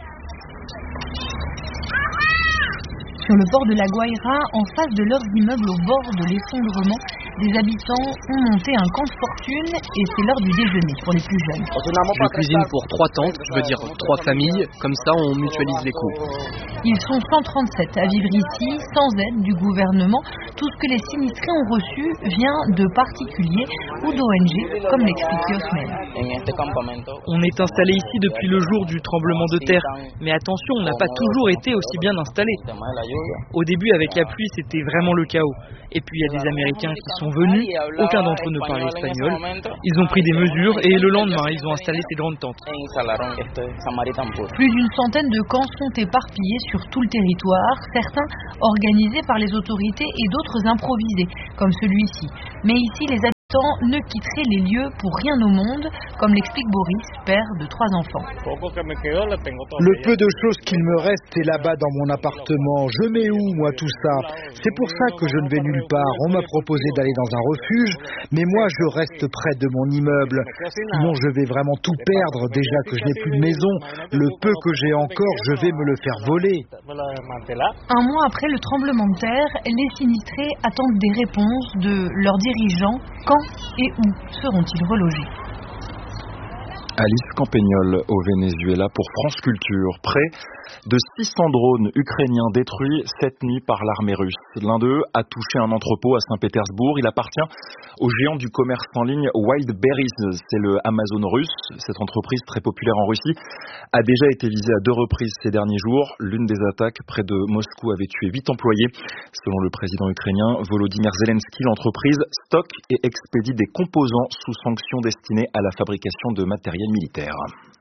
Sur le port de la Guaira, en face de leurs immeubles au bord de l'effondrement, des habitants ont monté un camp de fortune et c'est l'heure du déjeuner pour les plus jeunes. Je cuisine pour 3 tantes, je veux dire 3 familles, comme ça on mutualise les coûts. Ils sont 137 à vivre ici, sans aide du gouvernement. Tout ce que les sinistrés ont reçu vient de particuliers ou d'ONG, comme l'explique Yosmel. On est installé ici depuis le jour du tremblement de terre, mais attention, on n'a pas toujours été aussi bien installé. Au début, avec la pluie, c'était vraiment le chaos. Et puis il y a des Américains qui sont venus, aucun d'entre eux ne parlait espagnol. Ils ont pris des mesures et le lendemain, ils ont installé ces grandes tentes. Plus d'une centaine de camps sont éparpillés sur tout le territoire, certains organisés par les autorités et d'autres improvisés, comme celui-ci. Mais ici, les habitants ne quitteraient les lieux pour rien au monde, comme l'explique Boris, père de 3 enfants. Le peu de choses qu'il me reste est là-bas dans mon appartement. Je mets où, moi, tout ça? C'est pour ça que je ne vais nulle part. On m'a proposé d'aller dans un refuge, mais moi, je reste près de mon immeuble. Sinon, je vais vraiment tout perdre. Déjà que je n'ai plus de maison, le peu que j'ai encore, je vais me le faire voler. Un mois après le tremblement de terre, les sinistrés attendent des réponses de leurs dirigeants. Quand et où seront-ils relogés? Alice Campagnol au Venezuela pour France Culture. Près de 600 drones ukrainiens détruits cette nuit par l'armée russe. L'un d'eux a touché un entrepôt à Saint-Pétersbourg. Il appartient au géant du commerce en ligne Wildberries. C'est le Amazon russe. Cette entreprise très populaire en Russie a déjà été visée à 2 reprises ces derniers jours. L'une des attaques près de Moscou avait tué 8 employés. Selon le président ukrainien Volodymyr Zelensky, l'entreprise stocke et expédie des composants sous sanctions destinés à la fabrication de matériel militaire.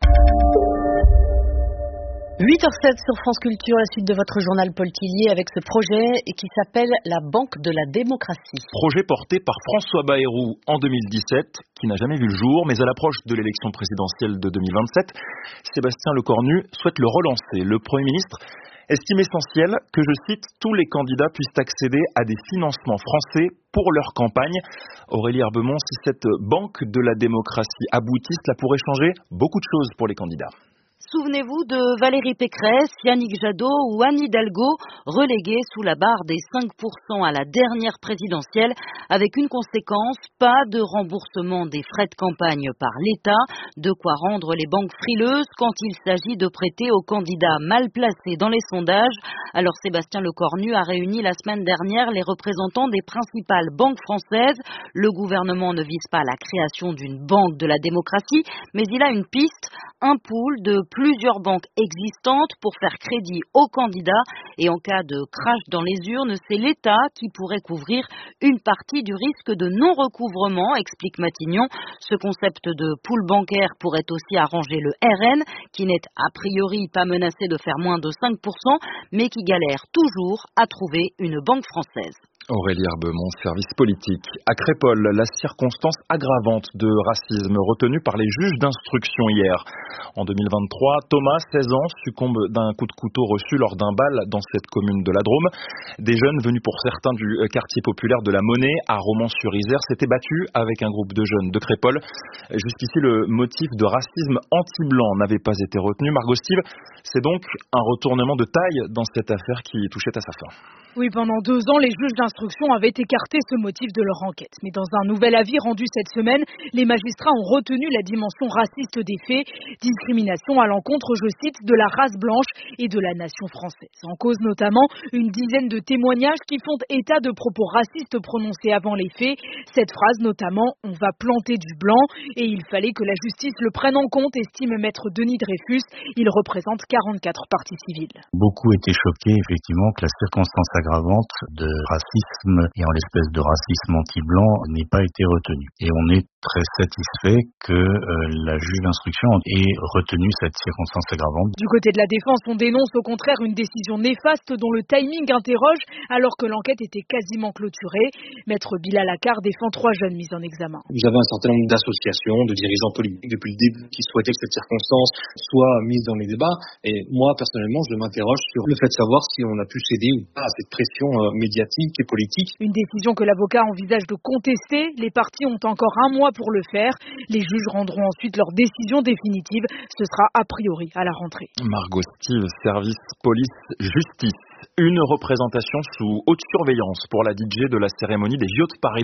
8h07 sur France Culture, la suite de votre journal Paul Tillier avec ce projet qui s'appelle la Banque de la démocratie. Projet porté par François Bayrou en 2017, qui n'a jamais vu le jour, mais à l'approche de l'élection présidentielle de 2027, Sébastien Lecornu souhaite le relancer. Le Premier ministre estime essentiel que, je cite, tous les candidats puissent accéder à des financements français pour leur campagne. Aurélie Herbemont, si cette Banque de la démocratie aboutit, cela pourrait changer beaucoup de choses pour les candidats. Souvenez-vous de Valérie Pécresse, Yannick Jadot ou Anne Hidalgo, relégués sous la barre des 5% à la dernière présidentielle, avec une conséquence, pas de remboursement des frais de campagne par l'État, de quoi rendre les banques frileuses quand il s'agit de prêter aux candidats mal placés dans les sondages. Alors Sébastien Lecornu a réuni la semaine dernière les représentants des principales banques françaises. Le gouvernement ne vise pas la création d'une banque de la démocratie, mais il a une piste, un pool de plusieurs banques existantes pour faire crédit aux candidats et en cas de crash dans les urnes, c'est l'État qui pourrait couvrir une partie du risque de non-recouvrement, explique Matignon. Ce concept de pool bancaire pourrait aussi arranger le RN, qui n'est a priori pas menacé de faire moins de 5%, mais qui galère toujours à trouver une banque française. Aurélie Herbemont, service politique. À Crépol, la circonstance aggravante de racisme retenue par les juges d'instruction hier. En 2023, Thomas, 16 ans, succombe d'un coup de couteau reçu lors d'un bal dans cette commune de la Drôme. Des jeunes venus pour certains du quartier populaire de la Monnaie à Romans-sur-Isère s'étaient battus avec un groupe de jeunes de Crépol. Jusqu'ici, le motif de racisme anti-blanc n'avait pas été retenu. Margot Steve, c'est donc un retournement de taille dans cette affaire qui touchait à sa fin. Oui, pendant 2 ans, les juges d'instruction avaient écarté ce motif de leur enquête. Mais dans un nouvel avis rendu cette semaine, les magistrats ont retenu la dimension raciste des faits, discrimination à l'encontre, je cite, de la race blanche et de la nation française. En cause notamment une dizaine de témoignages qui font état de propos racistes prononcés avant les faits. Cette phrase notamment, on va planter du blanc, et il fallait que la justice le prenne en compte, estime maître Denis Dreyfus. Il représente 44 parties civiles. Beaucoup étaient choqués effectivement que la circonstance aggravante de racisme et en l'espèce de racisme anti-blanc n'ait pas été retenue. Et on est très satisfait que la juge d'instruction ait retenu cette circonstance aggravante. Du côté de la défense, on dénonce au contraire une décision néfaste dont le timing interroge alors que l'enquête était quasiment clôturée. Maître Bilal Akar défend 3 jeunes mis en examen. Vous avez un certain nombre d'associations, de dirigeants politiques depuis le début qui souhaitaient que cette circonstance soit mise dans les débats. Et moi, personnellement, je m'interroge sur le fait de savoir si on a pu céder ou pas à cette pression médiatique et politique. Une décision que l'avocat envisage de contester. Les parties ont encore 1 mois pour le faire. Les juges rendront ensuite leur décision définitive. Ce sera a priori à la rentrée. Margot Steve, service police-justice. Une représentation sous haute surveillance pour la DJ de la cérémonie des JO de Paris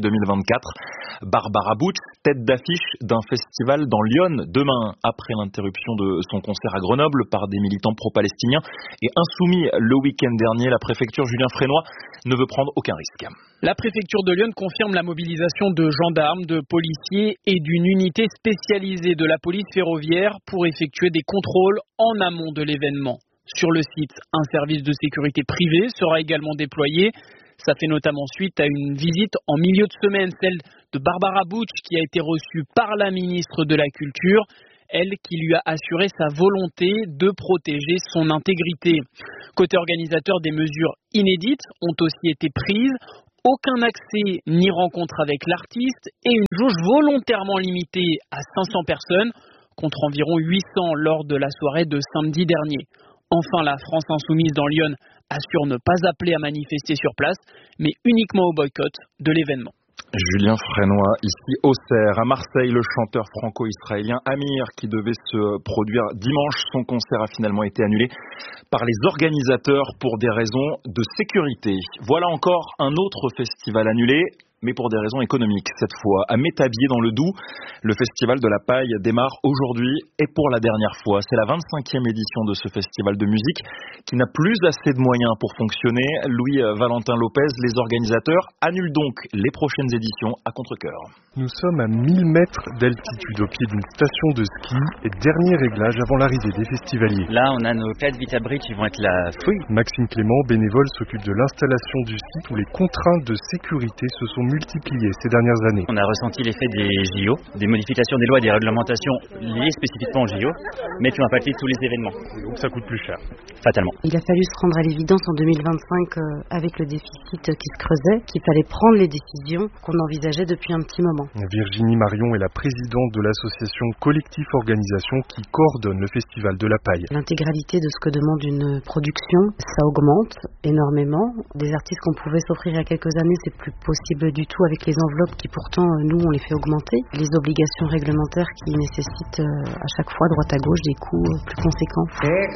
2024. Barbara Butch, tête d'affiche d'un festival dans Lyon demain, après l'interruption de son concert à Grenoble par des militants pro-palestiniens et insoumis le week-end dernier. La préfecture Julien Frénois ne veut prendre aucun risque. La préfecture de Lyon confirme la mobilisation de gendarmes, de policiers et d'une unité spécialisée de la police ferroviaire pour effectuer des contrôles en amont de l'événement. Sur le site, un service de sécurité privé sera également déployé. Ça fait notamment suite à une visite en milieu de semaine, celle de Barbara Butch, qui a été reçue par la ministre de la Culture, elle qui lui a assuré sa volonté de protéger son intégrité. Côté organisateur, des mesures inédites ont aussi été prises. Aucun accès ni rencontre avec l'artiste et une jauge volontairement limitée à 500 personnes, contre environ 800 lors de la soirée de samedi dernier. Enfin, la France insoumise dans Lyon assure ne pas appeler à manifester sur place, mais uniquement au boycott de l'événement. Julien Frénois, ici Auxerre. À Marseille, le chanteur franco-israélien Amir, qui devait se produire dimanche, son concert a finalement été annulé par les organisateurs pour des raisons de sécurité. Voilà encore un autre festival annulé, mais pour des raisons économiques. Cette fois, à Métabier dans le Doubs, le festival de la paille démarre aujourd'hui et pour la dernière fois. C'est la 25e édition de ce festival de musique qui n'a plus assez de moyens pour fonctionner. Louis-Valentin Lopez, les organisateurs annulent donc les prochaines éditions à contre-cœur. Nous sommes à 1000 mètres d'altitude au pied d'une station de ski et dernier réglage avant l'arrivée des festivaliers. Là, on a nos 4 Vitabri qui vont être la fouille. Maxime Clément, bénévole, s'occupe de l'installation du site où les contraintes de sécurité se sont multipliées ces dernières années. On a ressenti l'effet des JO, des modifications des lois, des réglementations liées spécifiquement aux JO, mais qui ont impacté tous les événements. Et donc ça coûte plus cher. Fatalement. Il a fallu se rendre à l'évidence en 2025 avec le déficit qui se creusait, qu'il fallait prendre les décisions qu'on envisageait depuis un petit moment. Virginie Marion est la présidente de l'association Collectif Organisation qui coordonne le festival de la paille. L'intégralité de ce que demande une production, ça augmente énormément. Des artistes qu'on pouvait s'offrir il y a quelques années, c'est plus possible du tout avec les enveloppes qui pourtant, nous, on les fait augmenter. Les obligations réglementaires qui nécessitent à chaque fois, droite à gauche, des coûts plus conséquents.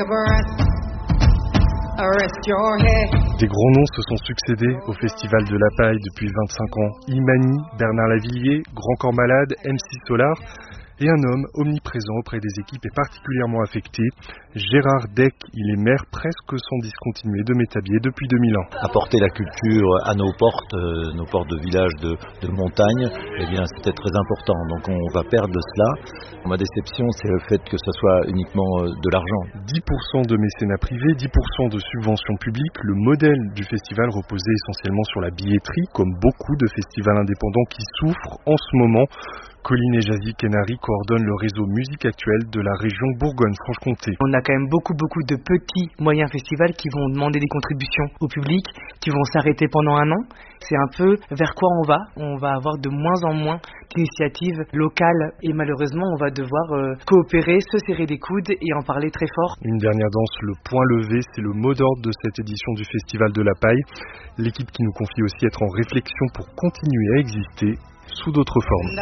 Des gros noms se sont succédés au Festival de la Paille depuis 25 ans. Imani, Bernard Lavillier, Grand Corps Malade, MC Solar et un homme omniprésent auprès des équipes et particulièrement affecté, Gérard Deck. Il est maire presque sans discontinuer de Métabier depuis 2001. Apporter la culture à nos portes de villages de montagne, eh bien c'était très important. Donc on va perdre de cela. Ma déception, c'est le fait que ce soit uniquement de l'argent. 10% de mécénat privé, 10% de subventions publiques. Le modèle du festival reposait essentiellement sur la billetterie, comme beaucoup de festivals indépendants qui souffrent en ce moment. Colline et Jazzy Kenari coordonnent le réseau Musique Actuelle de la région Bourgogne-Franche-Comté. On a a quand même beaucoup de petits moyens festivals qui vont demander des contributions au public, qui vont s'arrêter pendant un an. C'est un peu vers quoi on va. On va avoir de moins en moins d'initiatives locales et malheureusement on va devoir coopérer, se serrer les coudes et en parler très fort. Une dernière danse, le point levé, c'est le mot d'ordre de cette édition du Festival de la Paille. L'équipe qui nous confie aussi être en réflexion pour continuer à exister sous d'autres formes.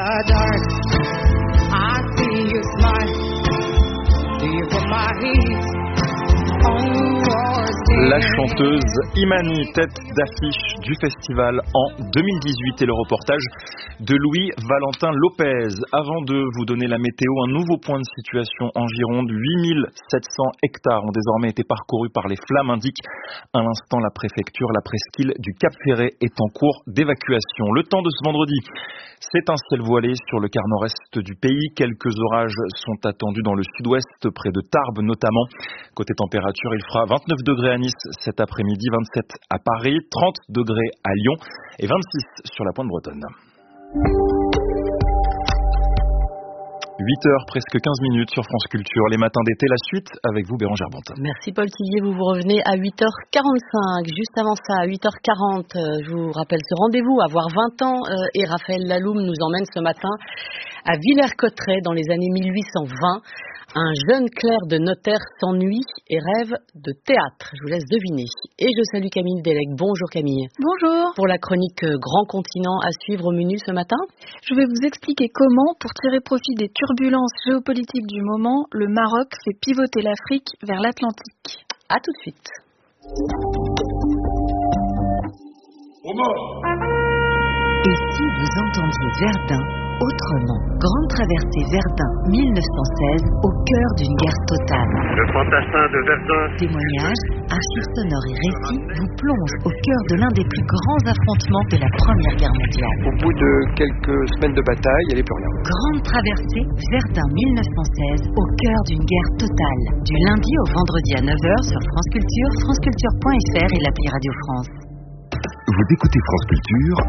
La chanteuse Imani, tête d'affiche du festival en 2018, et le reportage de Louis-Valentin Lopez. Avant de vous donner la météo, un nouveau point de situation en Gironde. 8700 hectares ont désormais été parcourus par les flammes, indique à l'instant la préfecture. La presqu'île du Cap-Ferret est en cours d'évacuation. Le temps de ce vendredi, c'est un ciel voilé sur le quart nord-est du pays. Quelques orages sont attendus dans le sud-ouest, près de Tarbes notamment. Côté température, il fera 29 degrés à Nice cet après-midi, 27 à Paris, 30 degrés à Lyon et 26 sur la pointe bretonne. 8h, presque 15 minutes sur France Culture. Les matins d'été, la suite avec vous, Bérangère Bonte. Merci Paul Tillier, vous revenez à 8h45. Juste avant ça, à 8h40, je vous rappelle ce rendez-vous, avoir 20 ans, et Raphaël Laloum nous emmène ce matin à Villers-Cotterêts dans les années 1820. Un jeune clerc de notaire s'ennuie et rêve de théâtre. Je vous laisse deviner. Et je salue Camille Delec. Bonjour Camille. Bonjour. Pour la chronique Grand Continent à suivre au menu ce matin, je vais vous expliquer comment, pour tirer profit des turbulences géopolitiques du moment, le Maroc fait pivoter l'Afrique vers l'Atlantique. À tout de suite. Et si vous entendiez Verdun autrement? Grande traversée Verdun 1916 au cœur d'une guerre totale. Le fantassin de Verdun. Témoignages, archives sonores et récits vous plongent au cœur de l'un des plus grands affrontements de la Première Guerre mondiale. Au bout de quelques semaines de bataille, il n'y avait plus rien. Grande traversée Verdun 1916 au cœur d'une guerre totale. Du lundi au vendredi à 9h sur France Culture, franceculture.fr et l'appli Radio France. Vous écoutez France Culture,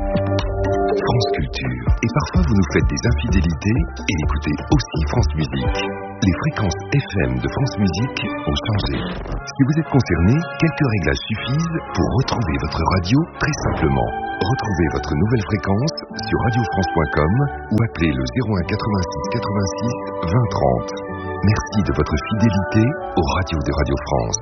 et parfois vous nous faites des infidélités et écoutez aussi France Musique. Les fréquences FM de France Musique ont changé. Si vous êtes concerné, quelques réglages suffisent pour retrouver votre radio très simplement. Retrouvez votre nouvelle fréquence sur radiofrance.com ou appelez le 01 86 86 20 30. Merci de votre fidélité aux radios de Radio France.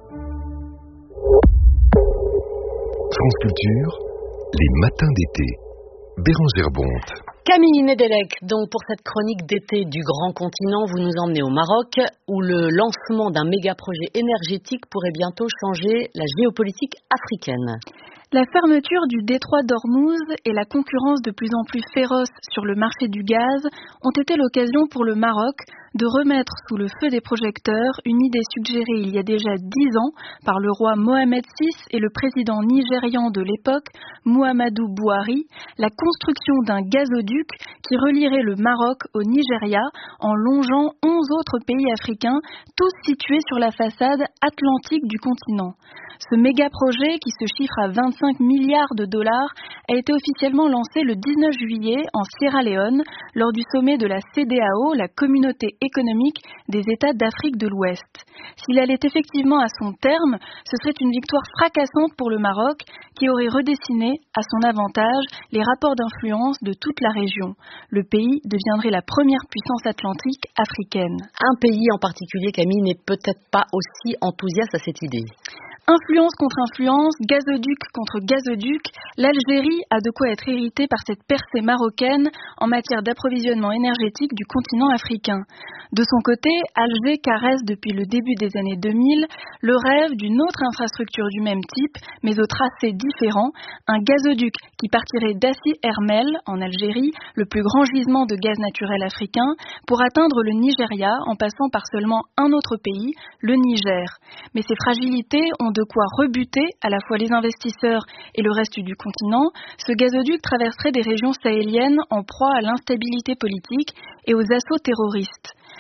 France Culture, les matins d'été. Bérangère Bonte. Camille Nedelec, donc pour cette chronique d'été du Grand Continent, vous nous emmenez au Maroc où le lancement d'un méga projet énergétique pourrait bientôt changer la géopolitique africaine. La fermeture du détroit d'Ormuz et la concurrence de plus en plus féroce sur le marché du gaz ont été l'occasion pour le Maroc de remettre sous le feu des projecteurs une idée suggérée il y a déjà 10 ans par le roi Mohamed VI et le président nigérian de l'époque, Muhammadu Buhari, la construction d'un gazoduc qui relierait le Maroc au Nigeria en longeant 11 autres pays africains, tous situés sur la façade atlantique du continent. Ce méga-projet, qui se chiffre à 25 milliards de dollars, a été officiellement lancé le 19 juillet en Sierra Leone lors du sommet de la CEDEAO, la Communauté économique des États d'Afrique de l'Ouest. S'il allait effectivement à son terme, ce serait une victoire fracassante pour le Maroc qui aurait redessiné à son avantage les rapports d'influence de toute la région. Le pays deviendrait la première puissance atlantique africaine. Un pays en particulier, Camille, n'est peut-être pas aussi enthousiaste à cette idée. Influence contre influence, gazoduc contre gazoduc, l'Algérie a de quoi être irritée par cette percée marocaine en matière d'approvisionnement énergétique du continent africain. De son côté, Alger caresse depuis le début des années 2000 le rêve d'une autre infrastructure du même type, mais au tracé différent, un gazoduc qui partirait d'Assi Hermel, en Algérie, le plus grand gisement de gaz naturel africain, pour atteindre le Nigeria en passant par seulement un autre pays, le Niger. Mais ces fragilités ont de quoi rebuter à la fois les investisseurs et le reste du continent. Ce gazoduc traverserait des régions sahéliennes en proie à l'instabilité politique et aux assauts terroristes.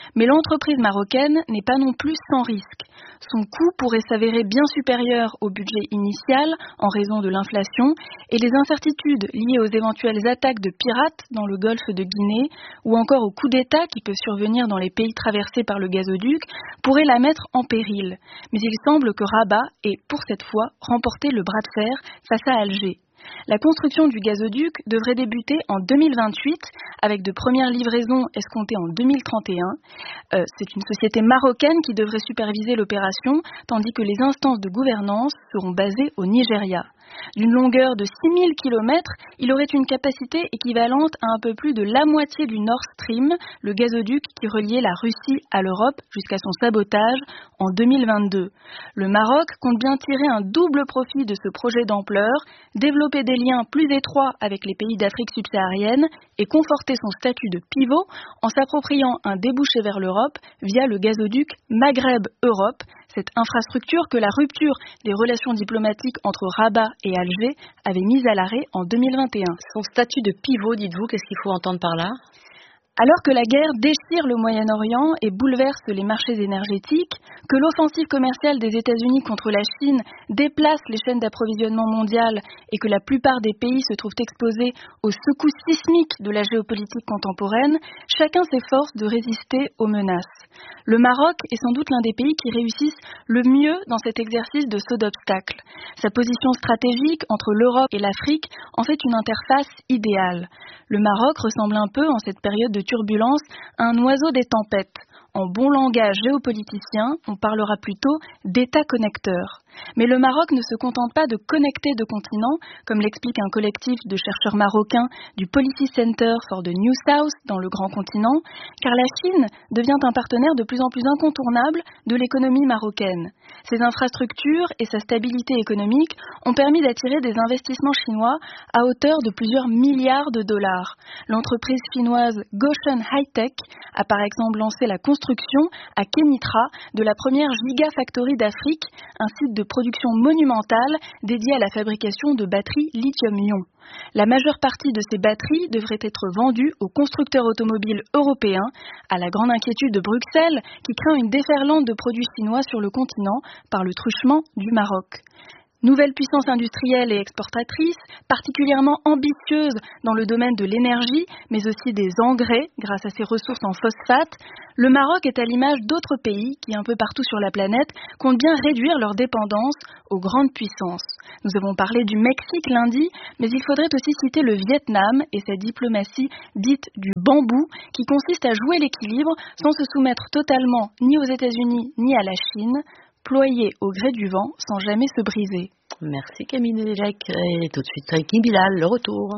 Mais l'entreprise marocaine n'est pas non plus sans risque. Son coût pourrait s'avérer bien supérieur au budget initial en raison de l'inflation et les incertitudes liées aux éventuelles attaques de pirates dans le golfe de Guinée ou encore aux coups d'État qui peuvent survenir dans les pays traversés par le gazoduc pourraient la mettre en péril. Mais il semble que Rabat ait, pour cette fois, remporté le bras de fer face à Alger. La construction du gazoduc devrait débuter en 2028 avec de premières livraisons escomptées en 2031. C'est une société marocaine qui devrait superviser l'opération, tandis que les instances de gouvernance seront basées au Nigeria. D'une longueur de 6000 km, il aurait une capacité équivalente à un peu plus de la moitié du Nord Stream, le gazoduc qui reliait la Russie à l'Europe jusqu'à son sabotage en 2022. Le Maroc compte bien tirer un double profit de ce projet d'ampleur, développer des liens plus étroits avec les pays d'Afrique subsaharienne et conforter son statut de pivot en s'appropriant un débouché vers l'Europe via le gazoduc Maghreb-Europe, cette infrastructure que la rupture des relations diplomatiques entre Rabat et Alger avait mise à l'arrêt en 2021. Son statut de pivot, dites-vous, qu'est-ce qu'il faut entendre par là ? Alors que la guerre déchire le Moyen-Orient et bouleverse les marchés énergétiques, que l'offensive commerciale des États-Unis contre la Chine déplace les chaînes d'approvisionnement mondiales et que la plupart des pays se trouvent exposés aux secousses sismiques de la géopolitique contemporaine, chacun s'efforce de résister aux menaces. Le Maroc est sans doute l'un des pays qui réussissent le mieux dans cet exercice de saut d'obstacles. Sa position stratégique entre l'Europe et l'Afrique en fait une interface idéale. Le Maroc ressemble un peu, en cette période de turbulence, à un oiseau des tempêtes. En bon langage géopoliticien, on parlera plutôt d'État connecteur. Mais le Maroc ne se contente pas de connecter deux continents, comme l'explique un collectif de chercheurs marocains du Policy Center for the New South dans le Grand Continent, car la Chine devient un partenaire de plus en plus incontournable de l'économie marocaine. Ses infrastructures et sa stabilité économique ont permis d'attirer des investissements chinois à hauteur de plusieurs milliards de dollars. L'entreprise chinoise Gotion High-Tech a par exemple lancé la construction à Kénitra de la première Gigafactory d'Afrique, un site de production monumentale dédiée à la fabrication de batteries lithium-ion. La majeure partie de ces batteries devrait être vendue aux constructeurs automobiles européens, à la grande inquiétude de Bruxelles, qui craint une déferlante de produits chinois sur le continent par le truchement du Maroc. Nouvelle puissance industrielle et exportatrice, particulièrement ambitieuse dans le domaine de l'énergie, mais aussi des engrais grâce à ses ressources en phosphate, le Maroc est à l'image d'autres pays qui, un peu partout sur la planète, comptent bien réduire leur dépendance aux grandes puissances. Nous avons parlé du Mexique lundi, mais il faudrait aussi citer le Vietnam et sa diplomatie dite du bambou, qui consiste à jouer l'équilibre sans se soumettre totalement ni aux États-Unis ni à la Chine, ployer au gré du vent sans jamais se briser. Merci Camille Delec. Et tout de suite Ricky Bilal, le retour.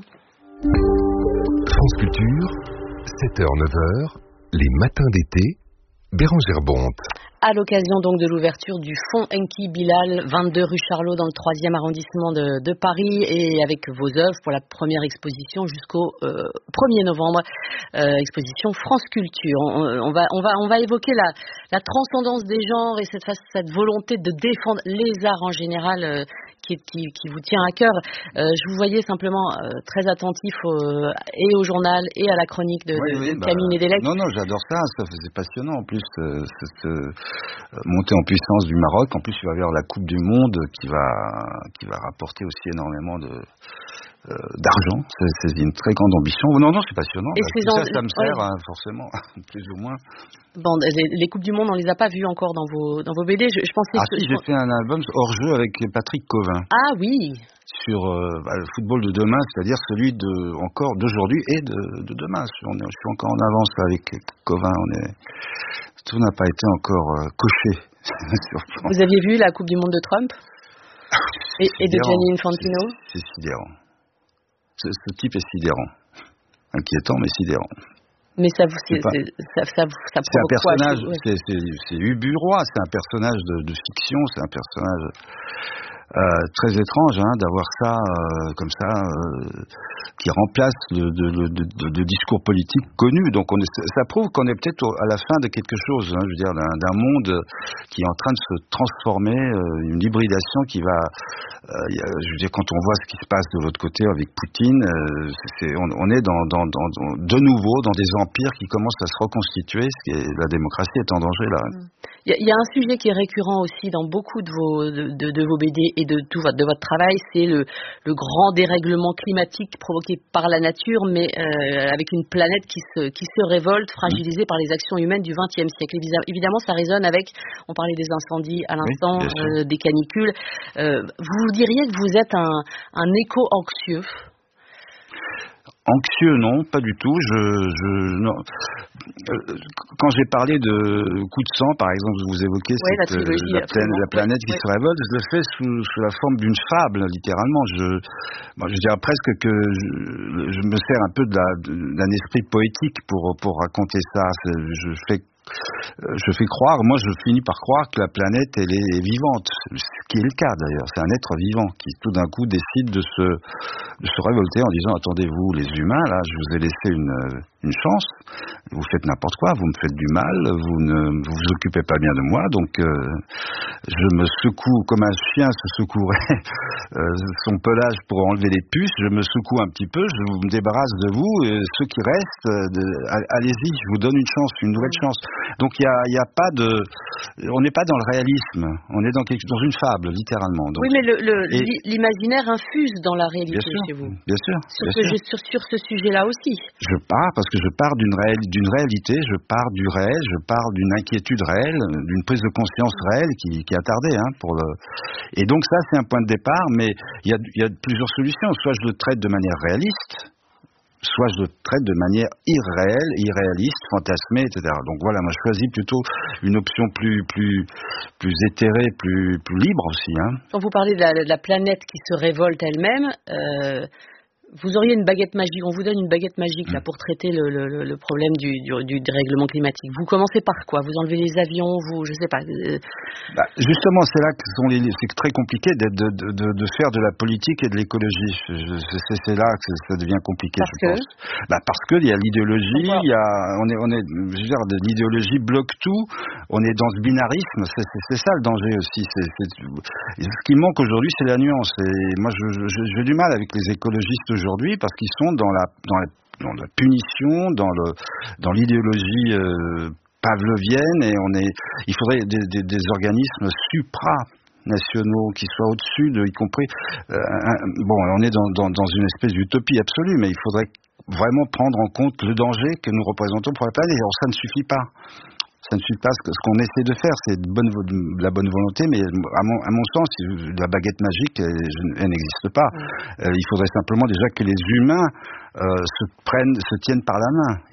France Culture, 7h-9h, les matins d'été, Bérangère Bonte. À l'occasion donc de l'ouverture du fonds Enki Bilal, 22 rue Charlot dans le 3e arrondissement de Paris, et avec vos œuvres pour la première exposition jusqu'au 1er novembre, exposition France Culture. On va évoquer la transcendance des genres et cette volonté de défendre les arts en général qui vous tient à cœur. Je vous voyais simplement très attentif et au journal et à la chronique de Camille Delec. Non, j'adore ça, c'est passionnant en plus, cette montée en puissance du Maroc. En plus, il va y avoir la Coupe du Monde qui va rapporter aussi énormément d'argent. C'est une très grande ambition. Non, c'est passionnant. Ça me sert forcément, plus ou moins. Bon, les Coupes du Monde, on les a pas vues encore dans vos BD. Je pensais j'ai fait un album hors jeu avec Patrick Covin. Ah oui. Sur le football de demain, c'est-à-dire celui d'aujourd'hui et de demain. Je suis encore en avance avec Covin. Tout n'a pas été encore coché. Vous aviez vu la Coupe du Monde de Trump et de Gianni Infantino? C'est sidérant. Ce type est sidérant. Inquiétant, mais sidérant. Mais ça c'est un personnage, c'est Ubu Roi, c'est un personnage de fiction, c'est un personnage très étrange d'avoir ça comme ça qui remplace de discours politiques connus. Donc ça prouve qu'on est peut-être à la fin de quelque chose, je veux dire d'un monde qui est en train de se transformer, une hybridation qui va je veux dire, quand on voit ce qui se passe de l'autre côté avec Poutine, on est de nouveau dans des empires qui commencent à se reconstituer, la démocratie est en danger là. Il y a un sujet qui est récurrent aussi dans beaucoup de vos BD et de votre travail, c'est le grand dérèglement climatique provoqué par la nature, mais avec une planète qui se révolte, fragilisée par les actions humaines du XXe siècle. Évidemment, ça résonne avec, on parlait des incendies à l'instant, des canicules. Vous diriez que vous êtes un éco-anxieux? Anxieux, non, pas du tout. Non. Quand j'ai parlé de coup de sang, par exemple, vous évoquez la planète qui se révolte, je le fais sous la forme d'une fable, littéralement. Je dirais presque que je me sers un peu d'un esprit poétique pour raconter ça. Je fais croire, moi je finis par croire que la planète elle est vivante, ce qui est le cas d'ailleurs, c'est un être vivant qui tout d'un coup décide de se révolter en disant attendez-vous les humains là, je vous ai laissé une chance, vous faites n'importe quoi, vous me faites du mal, vous vous occupez pas bien de moi, donc je me secoue comme un chien se secouerait son pelage pour enlever les puces, je me secoue un petit peu, je me débarrasse de vous, et ceux qui restent, allez-y, je vous donne une chance, une nouvelle chance. Donc il y a pas on n'est pas dans le réalisme, on est dans une fable littéralement. Donc, oui, mais l'imaginaire infuse dans la réalité chez vous. Bien sûr. Sur ce sujet-là aussi. Parce que je pars d'une réalité, je pars du réel, je pars d'une inquiétude réelle, d'une prise de conscience réelle qui a tardé Et donc ça c'est un point de départ, mais il y a plusieurs solutions. Soit je le traite de manière réaliste, soit je le traite de manière irréelle, irréaliste, fantasmée, etc. Donc voilà, moi je choisis plutôt une option plus éthérée, plus libre aussi. Quand vous parlez de la planète qui se révolte elle-même, vous auriez une baguette magique, on vous donne une baguette magique là pour traiter le problème du dérèglement climatique. Vous commencez par quoi? Vous enlevez les avions, je sais pas. Justement, c'est là que c'est très compliqué de faire de la politique et de l'écologie. C'est là que ça devient compliqué, je pense. Parce qu'il y a l'idéologie, je veux dire, l'idéologie bloque tout. On est dans ce binarisme. C'est ça le danger aussi. Ce qui manque aujourd'hui, c'est la nuance. Et moi, j'ai du mal avec les écologistes aujourd'hui parce qu'ils sont dans la punition, dans l'idéologie pavlovienne, et il faudrait des organismes supranationaux qui soient au-dessus y compris on est dans une espèce d'utopie absolue, mais il faudrait vraiment prendre en compte le danger que nous représentons pour la planète. Alors ça ne suffit pas. Ça ne suit pas ce qu'on essaie de faire, c'est de la bonne volonté, mais à mon sens, la baguette magique, elle n'existe pas. Il faudrait simplement déjà que les humains se tiennent par la main